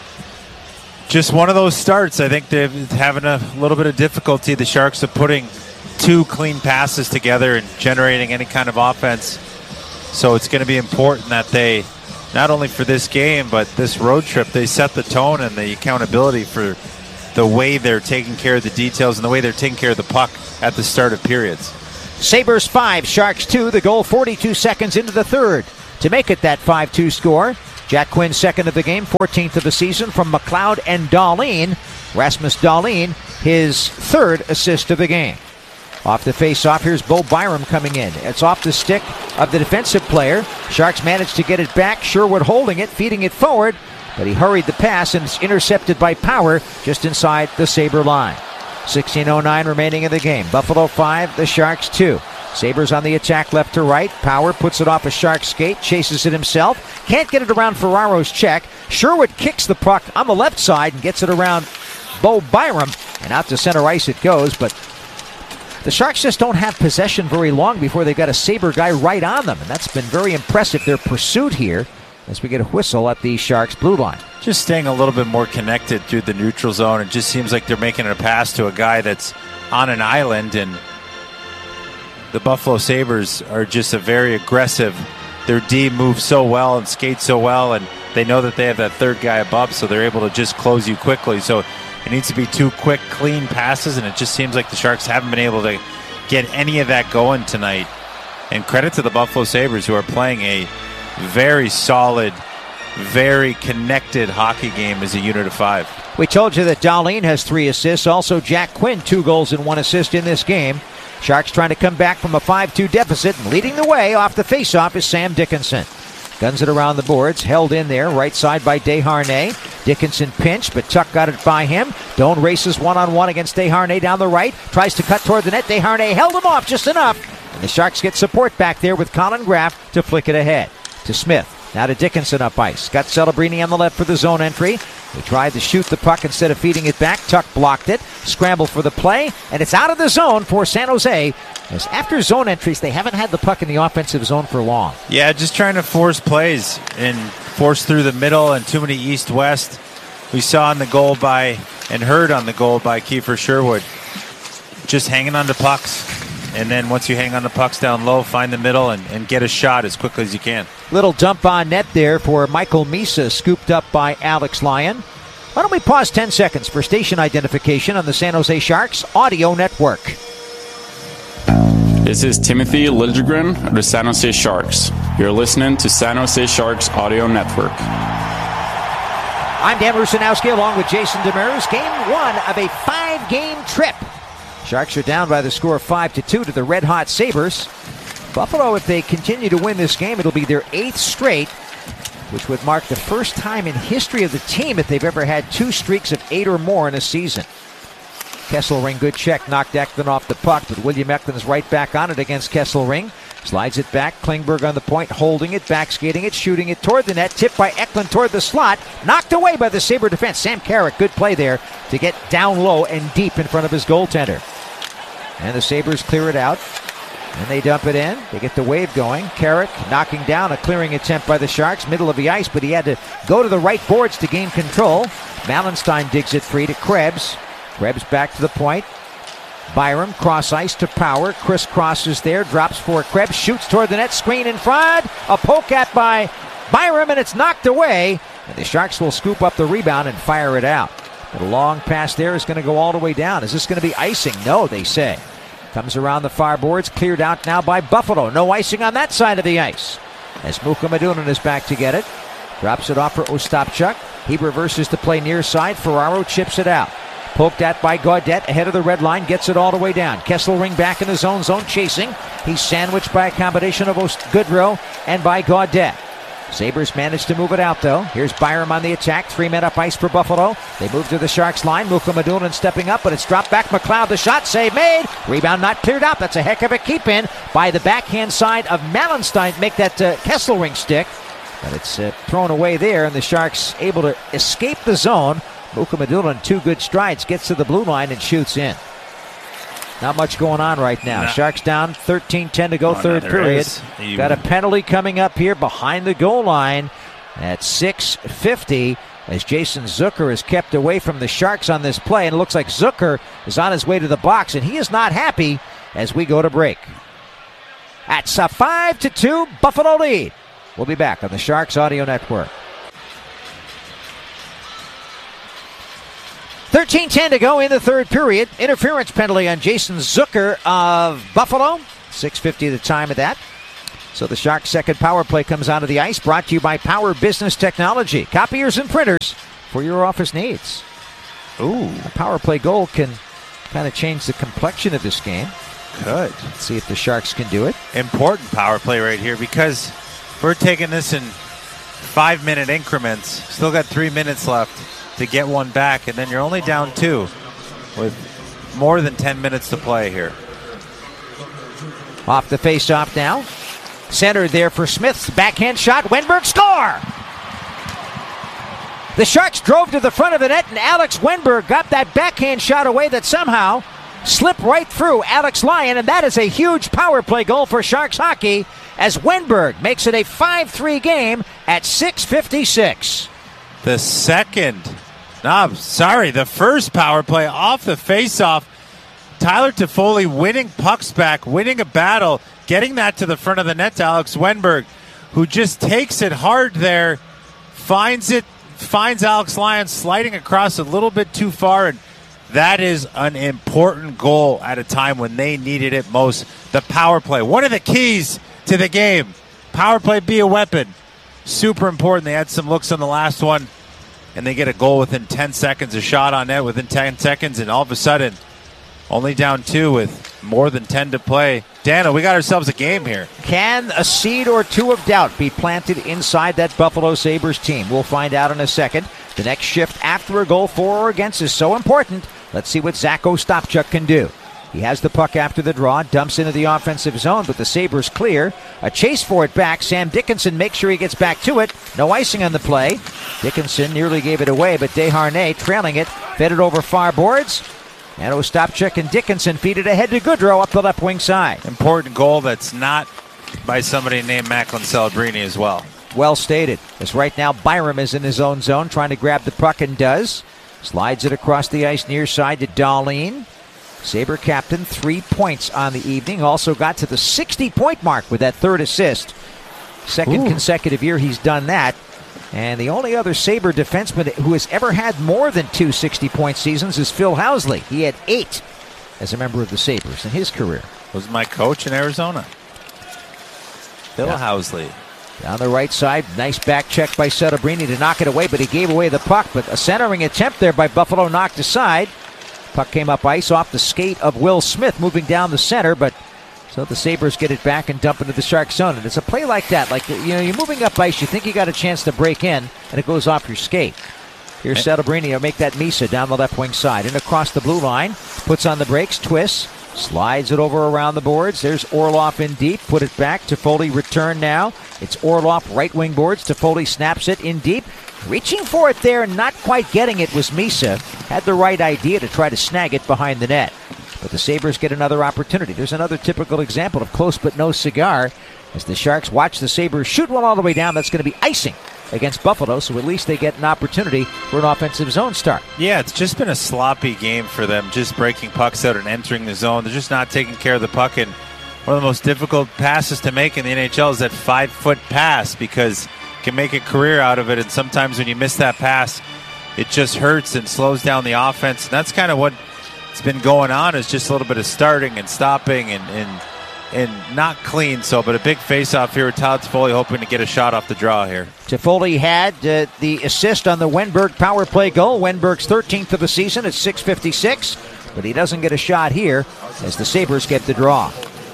just one of those starts. I think they're having a little bit of difficulty, the Sharks, of putting two clean passes together and generating any kind of offense. So it's going to be important that they, not only for this game, but this road trip, they set the tone and the accountability for the way they're taking care of the details and the way they're taking care of the puck at the start of periods. Sabres five, Sharks two. The goal forty-two seconds into the third to make it that five two score. Jack Quinn second of the game, fourteenth of the season from McLeod and Dahlin. Rasmus Dahlin, his third assist of the game. Off the face-off, here's Bo Byram coming in. It's off the stick of the defensive player. Sharks managed to get it back. Sherwood holding it, feeding it forward, but he hurried the pass and it's intercepted by Power just inside the Sabre line. sixteen oh nine remaining in the game. Buffalo five, the Sharks two. Sabres on the attack left to right. Power puts it off a Sharks skate, chases it himself. Can't get it around Ferraro's check. Sherwood kicks the puck on the left side and gets it around Bo Byram, and out to center ice it goes, but the Sharks just don't have possession very long before they've got a Sabre guy right on them, and that's been very impressive, their pursuit here, as we get a whistle at the Sharks blue line. Just staying a little bit more connected through the neutral zone. It just seems like they're making a pass to a guy that's on an island, and the Buffalo Sabres are just a very aggressive. Their D moves so well and skates so well, and they know that they have that third guy above, so they're able to just close you quickly. So it needs to be two quick, clean passes, and it just seems like the Sharks haven't been able to get any of that going tonight. And credit to the Buffalo Sabres, who are playing a very solid, very connected hockey game as a unit of five. We told you that Dahlin has three assists. Also, Jack Quinn, two goals and one assist in this game. Sharks trying to come back from a five two deficit, and leading the way off the faceoff is Sam Dickinson. Guns it around the boards, held in there, right side by Desharnais. Dickinson pinched, but Tuck got it by him. Doan races one-on-one against Desharnais down the right, tries to cut toward the net. Desharnais held him off just enough, and the Sharks get support back there with Colin Graff to flick it ahead. To Smith, now to Dickinson up ice. Got Celebrini on the left for the zone entry. He tried to shoot the puck instead of feeding it back. Tuck blocked it, scrambled for the play, and it's out of the zone for San Jose. As after zone entries, they haven't had the puck in the offensive zone for long. Yeah, just trying to force plays and force through the middle and too many east-west. We saw on the goal by, and heard on the goal by Kiefer Sherwood, just hanging on to pucks. And then once you hang on the pucks down low, find the middle and, and get a shot as quickly as you can. Little dump on net there for Michael Misa, scooped up by Alex Lyon. Why don't we pause ten seconds for station identification on the San Jose Sharks Audio Network. This is Timothy Liljegren of the San Jose Sharks. You're listening to San Jose Sharks Audio Network. I'm Dan Rusanowski along with Jason Demers. Game one of a five-game trip. Sharks are down by the score of five to two to the red-hot Sabres. Buffalo, if they continue to win this game, it'll be their eighth straight, which would mark the first time in history of the team that they've ever had two streaks of eight or more in a season. Kesselring, good check, knocked Eklund off the puck, but William Eklund's right back on it against Kesselring. Slides it back, Klingberg on the point, holding it, back skating it, shooting it toward the net, tipped by Eklund toward the slot, knocked away by the Sabre defense. Sam Carrick, good play there to get down low and deep in front of his goaltender. And the Sabres clear it out, and they dump it in. They get the wave going. Carrick knocking down a clearing attempt by the Sharks, middle of the ice, but he had to go to the right boards to gain control. Malenstein digs it free to Krebs. Krebs back to the point. Byram, cross ice to Power. Chris crosses there, drops for Krebs, shoots toward the net, screen in front. A poke at by Byram, and it's knocked away. And the Sharks will scoop up the rebound and fire it out. But a long pass there is going to go all the way down. Is this going to be icing? No, they say. Comes around the far boards, cleared out now by Buffalo. No icing on that side of the ice. As Muka Madunan is back to get it. Drops it off for Ostapchuk. He reverses the play near side. Ferraro chips it out. Poked at by Gaudette ahead of the red line. Gets it all the way down. Kesselring back in the zone. Zone chasing. He's sandwiched by a combination of Ost- Goodrow and by Gaudette. Sabres managed to move it out, though. Here's Byram on the attack. Three men up ice for Buffalo. They move to the Sharks line. Muka Madunan stepping up, but it's dropped back. McLeod, the shot, save made. Rebound not cleared out. That's a heck of a keep-in by the backhand side of Malenstein. Make that uh, Kesselring stick. But it's uh, thrown away there, and the Sharks able to escape the zone. Muka Madunan, two good strides, gets to the blue line and shoots in. Not much going on right now. No. Sharks down, thirteen ten to go, oh, third no, period. Got a penalty coming up here behind the goal line at six fifty as Jason Zucker is kept away from the Sharks on this play. And it looks like Zucker is on his way to the box, and he is not happy as we go to break. That's a five to two Buffalo lead. We'll be back on the Sharks Audio Network. thirteen ten to go in the third period. Interference penalty on Jason Zucker of Buffalo. six fifty the time of that. So the Sharks' second power play comes onto the ice, brought to you by Power Business Technology. Copiers and printers for your office needs. Ooh, a power play goal can kind of change the complexion of this game. Could. Let's see if the Sharks can do it. Important power play right here because we're taking this in five-minute increments. Still got three minutes left to get one back, and then you're only down two with more than ten minutes to play here. Off the face-off now. Center there for Smith's backhand shot. Wenberg score! The Sharks drove to the front of the net, and Alex Wenberg got that backhand shot away that somehow slipped right through Alex Lyon, and that is a huge power play goal for Sharks hockey as Wenberg makes it a five three game at six fifty-six. The second, no, I'm sorry, the first power play off the face-off. Tyler Toffoli winning pucks back, winning a battle, getting that to the front of the net to Alex Wenberg, who just takes it hard there, finds it, finds Alex Lyon sliding across a little bit too far, and that is an important goal at a time when they needed it most. The power play, one of the keys to the game. Power play be a weapon. Super important. They had some looks on the last one, and they get a goal within ten seconds, a shot on net within ten seconds, and all of a sudden, only down two with more than ten to play. Dano, we got ourselves a game here. Can a seed or two of doubt be planted inside that Buffalo Sabres team? We'll find out in a second. The next shift after a goal for or against is so important. Let's see what Zach Ostapchuk can do. He has the puck after the draw, dumps into the offensive zone, but the Sabres clear. A chase for it back. Sam Dickinson makes sure he gets back to it. No icing on the play. Dickinson nearly gave it away, but Desharnais trailing it, fed it over far boards. And Ostapchuk and Dickinson feed it ahead to Goodrow up the left wing side. Important goal that's not by somebody named Macklin Celebrini as well. Well stated. As right now Byram is in his own zone trying to grab the puck and does. Slides it across the ice near side to Dahlin. Sabre captain, three points on the evening. Also got to the sixty-point mark with that third assist. Second Ooh. consecutive year he's done that. And the only other Sabre defenseman who has ever had more than two sixty-point seasons is Phil Housley. He had eight as a member of the Sabres in his career. Was my coach in Arizona. Phil yeah. Housley. Down the right side, nice back check by Celebrini to knock it away, but he gave away the puck. But a centering attempt there by Buffalo knocked aside. Puck came up ice off the skate of Will Smith moving down the center, but so the Sabres get it back and dump into the Shark zone. And it's a play like that. Like, you know, you're moving up ice, you think you got a chance to break in, and it goes off your skate. Here's Celebrini to make that Misa down the left wing side. And across the blue line, puts on the brakes, twists, slides it over around the boards. There's Orlov in deep, put it back. Toffoli return now. It's Orlov right wing boards. Toffoli snaps it in deep. Reaching for it there and not quite getting it was Misa. Had the right idea to try to snag it behind the net. But the Sabres get another opportunity. There's another typical example of close but no cigar as the Sharks watch the Sabres shoot one all the way down. That's going to be icing against Buffalo, so at least they get an opportunity for an offensive zone start. Yeah, it's just been a sloppy game for them, just breaking pucks out and entering the zone. They're just not taking care of the puck, and one of the most difficult passes to make in the N H L is that five-foot pass because you can make a career out of it, and sometimes when you miss that pass, it just hurts and slows down the offense, and that's kind of what it's been going on, is just a little bit of starting and stopping and and, and not clean. So, but a big face-off here with Tyler Toffoli hoping to get a shot off the draw here. Toffoli had uh, the assist on the Wenberg power play goal. Wenberg's thirteenth of the season at six fifty-six, but he doesn't get a shot here as the Sabres get the draw.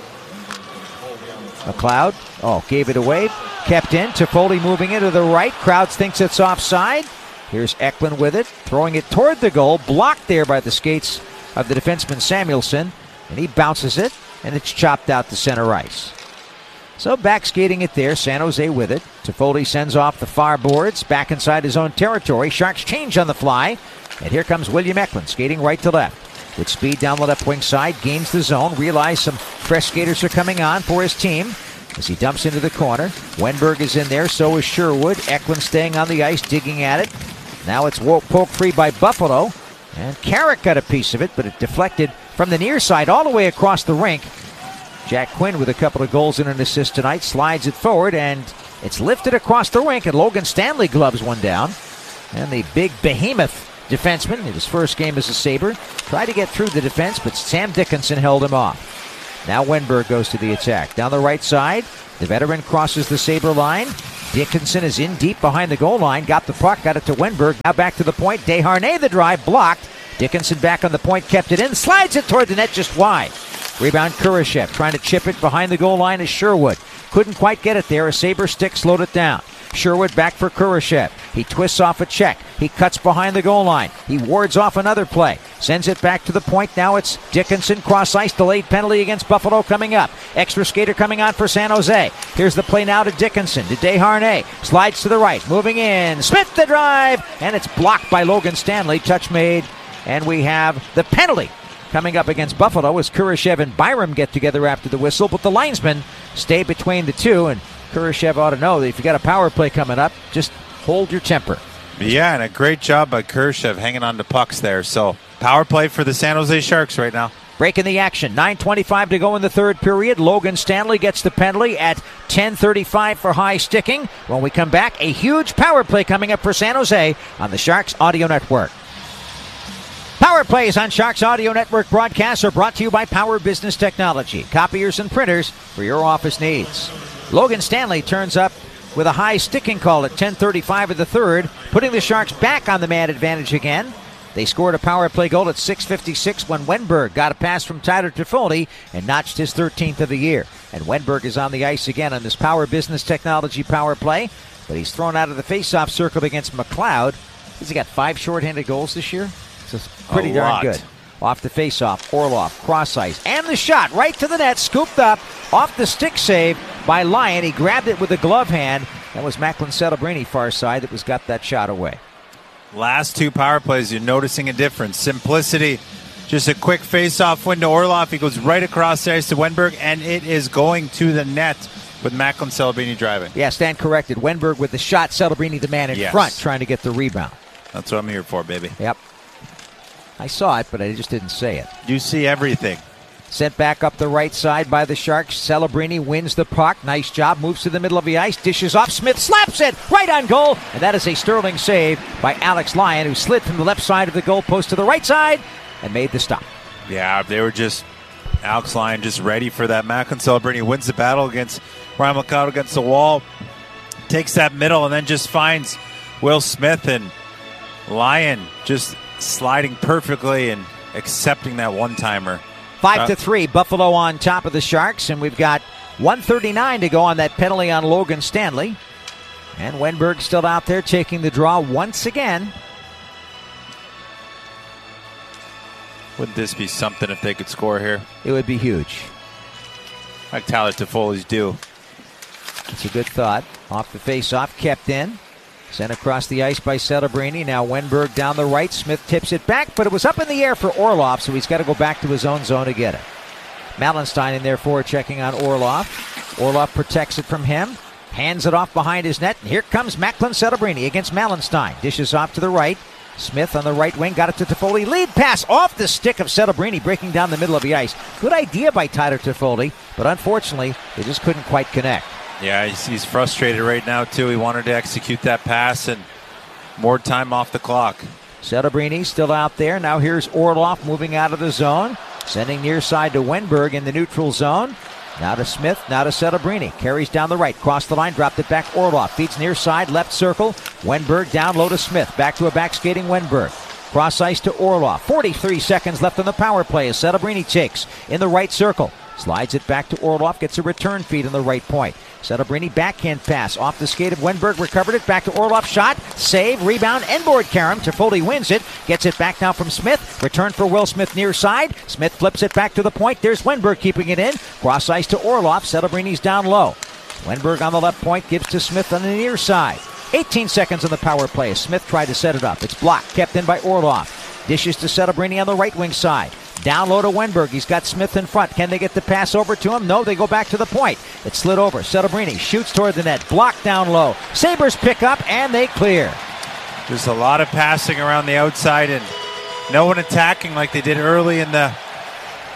McLeod, oh, gave it away, kept in. Toffoli moving into the right. Krauts thinks it's offside. Here's Eklund with it, throwing it toward the goal, blocked there by the skates of the defenseman Samuelsson, and he bounces it, and it's chopped out to center ice. So back skating it there, San Jose with it. Toffoli sends off the far boards, back inside his own territory. Sharks change on the fly, and here comes William Eklund skating right to left. With speed down the left wing side, gains the zone, realize some fresh skaters are coming on for his team as he dumps into the corner. Wenberg is in there, so is Sherwood. Eklund staying on the ice, digging at it. Now it's poked free by Buffalo. And Carrick got a piece of it, but it deflected from the near side all the way across the rink. Jack Quinn with a couple of goals and an assist tonight slides it forward, and it's lifted across the rink, and Logan Stanley gloves one down. And the big behemoth defenseman in his first game as a Sabre tried to get through the defense, but Sam Dickinson held him off. Now Wenberg goes to the attack. Down the right side, the veteran crosses the Sabre line. Dickinson is in deep behind the goal line, got the puck, got it to Wenberg. Now back to the point. Desharnais the drive, blocked. Dickinson back on the point, kept it in, slides it toward the net just wide. Rebound Kurashev trying to chip it behind the goal line is Sherwood. Couldn't quite get it there. A Sabre stick slowed it down. Sherwood back for Kurashev. He twists off a check. He cuts behind the goal line. He wards off another play. Sends it back to the point. Now it's Dickinson. Cross ice. Delayed penalty against Buffalo coming up. Extra skater coming on for San Jose. Here's the play now to Dickinson. To Desharnais. Slides to the right. Moving in. Smith the drive. And it's blocked by Logan Stanley. Touch made. And we have the penalty coming up against Buffalo as Kurashev and Byram get together after the whistle. But the linesmen stay between the two. And Kurashev ought to know that if you got a power play coming up, just hold your temper. Yeah, and a great job by Kurashev hanging on to pucks there. So power play for the San Jose Sharks right now. Breaking the action. nine twenty-five to go in the third period. Logan Stanley gets the penalty at ten thirty-five for high sticking. When we come back, a huge power play coming up for San Jose on the Sharks Audio Network. Power plays on Sharks Audio Network broadcasts are brought to you by Power Business Technology. Copiers and printers for your office needs. Logan Stanley turns up with a high sticking call at ten thirty-five of the third, putting the Sharks back on the man advantage again. They scored a power play goal at six fifty-six when Wenberg got a pass from Tyler Toffoli and notched his thirteenth of the year. And Wenberg is on the ice again on this Power Business Technology power play, but he's thrown out of the faceoff circle against McLeod. Has he got five shorthanded goals this year? It's pretty a darn lot. good. Off the faceoff, Orlov, cross ice, and the shot right to the net, scooped up off the stick save by Lyon. He grabbed it with a glove hand. That was Macklin Celebrini far side that was got that shot away. Last two power plays, you're noticing a difference. Simplicity, just a quick face-off window. Orlov, he goes right across the ice to Wenberg, and it is going to the net with Macklin Celebrini driving. Yeah, stand corrected. Wenberg with the shot, Celebrini the man in Yes. front trying to get the rebound. That's what I'm here for, baby. Yep. I saw it, but I just didn't say it. You see everything. Sent back up the right side by the Sharks. Celebrini wins the puck. Nice job. Moves to the middle of the ice. Dishes off. Smith slaps it right on goal. And that is a sterling save by Alex Lyon, who slid from the left side of the goalpost to the right side and made the stop. Yeah, they were just, Alex Lyon just ready for that. Macklin Celebrini wins the battle against Ryan McLeod against the wall. Takes that middle and then just finds Will Smith, and Lyon just sliding perfectly and accepting that one-timer. Five Uh, to three, Buffalo on top of the Sharks, and we've got one thirty-nine to go on that penalty on Logan Stanley. And Wenberg still out there taking the draw once again. Wouldn't this be something if they could score here? It would be huge. Like Tyler Toffoli's do. It's a good thought. Off the face-off, kept in. Sent across the ice by Celebrini. Now Wenberg down the right. Smith tips it back, but it was up in the air for Orlov, so he's got to go back to his own zone to get it. Malenstein in there for checking on Orlov. Orlov protects it from him. Hands it off behind his net. And here comes Macklin Celebrini against Malenstein. Dishes off to the right. Smith on the right wing. Got it to Toffoli. Lead pass off the stick of Celebrini, breaking down the middle of the ice. Good idea by Tyler Toffoli, but unfortunately, they just couldn't quite connect. Yeah, he's, he's frustrated right now, too. He wanted to execute that pass and more time off the clock. Celebrini still out there. Now here's Orlov moving out of the zone. Sending near side to Wenberg in the neutral zone. Now to Smith, now to Celebrini. Carries down the right, cross the line, dropped it back. Orlov feeds near side, left circle. Wenberg down low to Smith. Back to a back skating Wenberg. Cross ice to Orlov. forty-three seconds left on the power play as Celebrini takes in the right circle. Slides it back to Orlov, gets a return feed on the right point. Celebrini backhand pass off the skate of Wenberg, recovered it back to Orlov, shot, save, rebound, end board Karam. Toffoli wins it, gets it back now from Smith. Return for Will Smith near side. Smith flips it back to the point. There's Wenberg keeping it in. Cross ice to Orlov. Celebrini's down low. Wenberg on the left point gives to Smith on the near side. eighteen seconds on the power play as Smith tried to set it up. It's blocked, kept in by Orlov. Dishes to Celebrini on the right wing side. Down low to Wenberg. He's got Smith in front. Can they get the pass over to him? No, they go back to the point. It slid over. Celebrini shoots toward the net. Blocked down low. Sabres pick up, and they clear. There's a lot of passing around the outside and no one attacking like they did early in the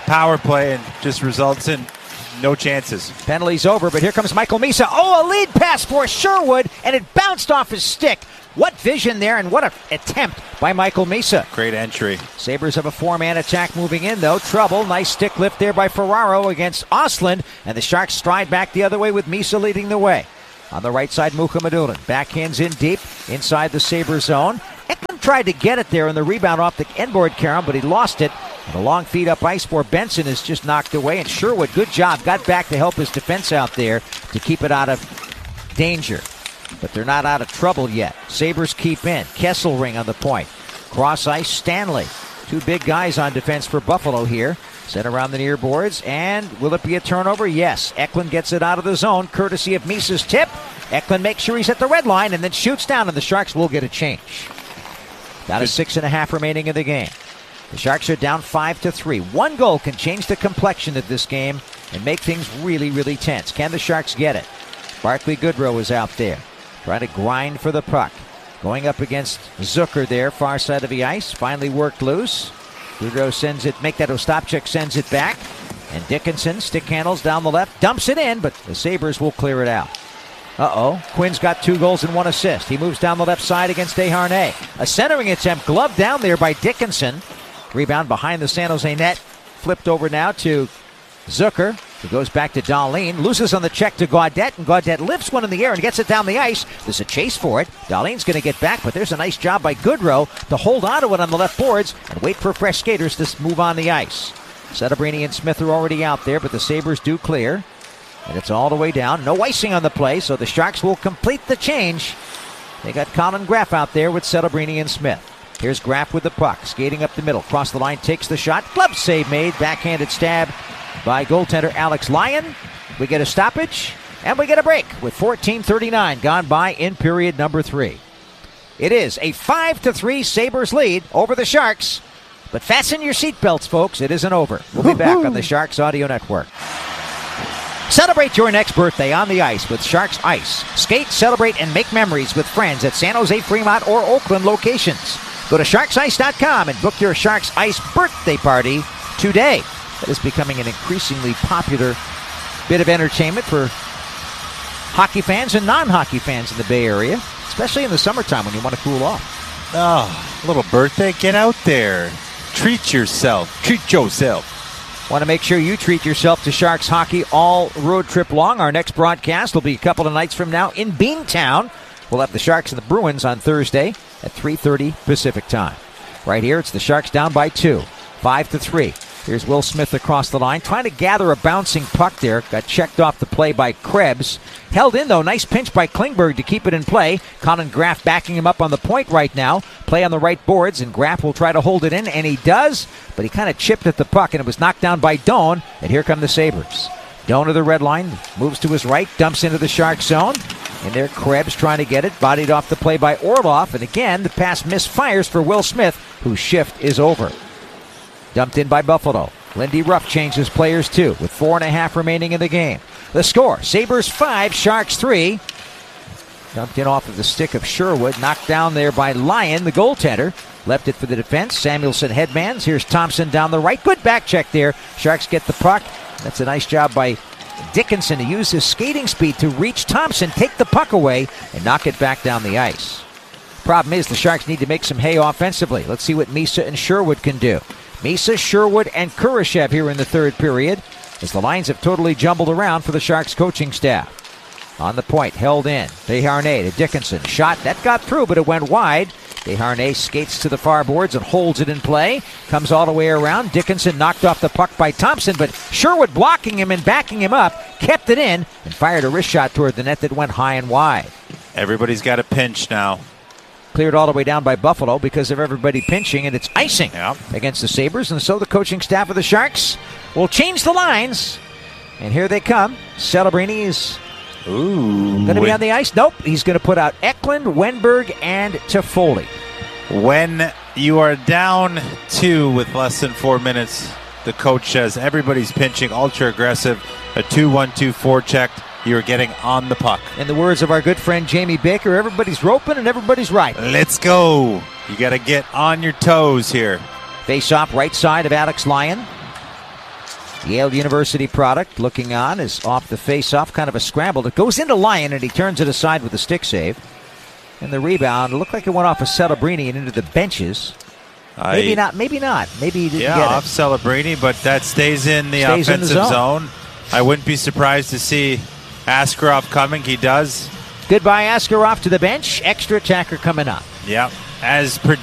power play and just results in no chances. Penalty's over, but here comes Michael Misa. Oh, a lead pass for Sherwood, and it bounced off his stick. What vision there, and what an attempt by Michael Misa. Great entry. Sabres have a four-man attack moving in, though. Trouble. Nice stick lift there by Ferraro against Ostlund, and the Sharks stride back the other way with Misa leading the way. On the right side, Mukhamadullin. Backhands in deep inside the Sabre zone. Eklund tried to get it there on the rebound off the end board, Karam, but he lost it. And a long feed up ice for Benson is just knocked away. And Sherwood, good job, got back to help his defense out there to keep it out of danger. But they're not out of trouble yet. Sabres keep in. Kesselring on the point. Cross ice, Stanley. Two big guys on defense for Buffalo here. Set around the near boards, and will it be a turnover? Yes. Eklund gets it out of the zone, courtesy of Misa's tip. Eklund makes sure he's at the red line and then shoots down, and the Sharks will get a change. Down to six and a half remaining in the game. The Sharks are down five to three. One goal can change the complexion of this game and make things really, really tense. Can the Sharks get it? Barclay Goodrow is out there, trying to grind for the puck. Going up against Zucker there, far side of the ice. Finally worked loose. Goodrow sends it, make that Ostapchuk sends it back. And Dickinson, stick handles down the left, dumps it in, but the Sabres will clear it out. Uh-oh, Quinn's got two goals and one assist. He moves down the left side against Desharnais. A centering attempt, gloved down there by Dickinson. Rebound behind the San Jose net. Flipped over now to Zucker, who goes back to Dahlin. Loses on the check to Gaudette, and Gaudette lifts one in the air and gets it down the ice. There's a chase for it. Dahlin's going to get back, but there's a nice job by Goodrow to hold on to it on the left boards and wait for fresh skaters to move on the ice. Setterbrini and Smith are already out there, but the Sabres do clear. And it's all the way down. No icing on the play, so the Sharks will complete the change. They got Colin Graff out there with Setterbrini and Smith. Here's Graff with the puck, skating up the middle. Cross the line, takes the shot. Glove save made. Backhanded stab by goaltender Alex Lyon. We get a stoppage, and we get a break with fourteen thirty-nine gone by in period number three. It is a five to three Sabres lead over the Sharks. But fasten your seatbelts, folks. It isn't over. We'll be back on the Sharks Audio Network. Celebrate your next birthday on the ice with Sharks Ice. Skate, celebrate, and make memories with friends at San Jose, Fremont, or Oakland locations. Go to sharks ice dot com and book your Sharks Ice birthday party today. That is becoming an increasingly popular bit of entertainment for hockey fans and non-hockey fans in the Bay Area, especially in the summertime when you want to cool off. Oh, a little birthday. Get out there. Treat yourself. Treat yourself. Want to make sure you treat yourself to Sharks hockey all road trip long. Our next broadcast will be a couple of nights from now in Beantown. We'll have the Sharks and the Bruins on Thursday at three thirty Pacific time. Right here, it's the Sharks down by two, five to three. Here's Will Smith across the line, trying to gather a bouncing puck there. Got checked off the play by Krebs. Held in, though. Nice pinch by Klingberg to keep it in play. Colin Graff backing him up on the point right now. Play on the right boards, and Graff will try to hold it in, and he does. But he kind of chipped at the puck, and it was knocked down by Doan. And here come the Sabres. Doan to the red line, moves to his right, dumps into the Shark zone. And there, Krebs trying to get it. Bodied off the play by Orlov. And again, the pass misfires for Will Smith, whose shift is over. Dumped in by Buffalo. Lindy Ruff changes players too, with four and a half remaining in the game. The score, Sabres five, Sharks three. Dumped in off of the stick of Sherwood. Knocked down there by Lyon, the goaltender. Left it for the defense. Samuelson headmans. Here's Thompson down the right. Good back check there. Sharks get the puck. That's a nice job by Dickinson to use his skating speed to reach Thompson, take the puck away, and knock it back down the ice. Problem is the Sharks need to make some hay offensively. Let's see what Misa and Sherwood can do. Misa, Sherwood, and Kurashev here in the third period as the lines have totally jumbled around for the Sharks coaching staff. On the point, held in. Desharnais to Dickinson. Shot, that got through, but it went wide. Desharnais skates to the far boards and holds it in play. Comes all the way around. Dickinson knocked off the puck by Thompson, but Sherwood blocking him and backing him up, kept it in, and fired a wrist shot toward the net that went high and wide. Everybody's got a pinch now. Cleared all the way down by Buffalo because of everybody pinching, and it's icing yep. against the Sabres. And so the coaching staff of the Sharks will change the lines. And here they come. Celebrini is going to be on the ice. Nope, he's going to put out Eklund, Wenberg, and Toffoli. When you are down two with less than four minutes, the coach says everybody's pinching, ultra aggressive, a two one two four checked. You're getting on the puck. In the words of our good friend Jamie Baker, everybody's roping and everybody's right. Let's go. You got to get on your toes here. Face off right side of Alex Lyon. Yale University product looking on is off the face-off, kind of a scramble. It goes into Lyon, and he turns it aside with a stick save. And the rebound, it looked like it went off of Celebrini and into the benches. I, maybe not, maybe not. Maybe he didn't yeah, get it. off Celebrini, but that stays in the Stays offensive in the zone. zone. I wouldn't be surprised to see Askarov coming. He does. Goodbye, Askarov to the bench. Extra attacker coming up. Yep. As predicted.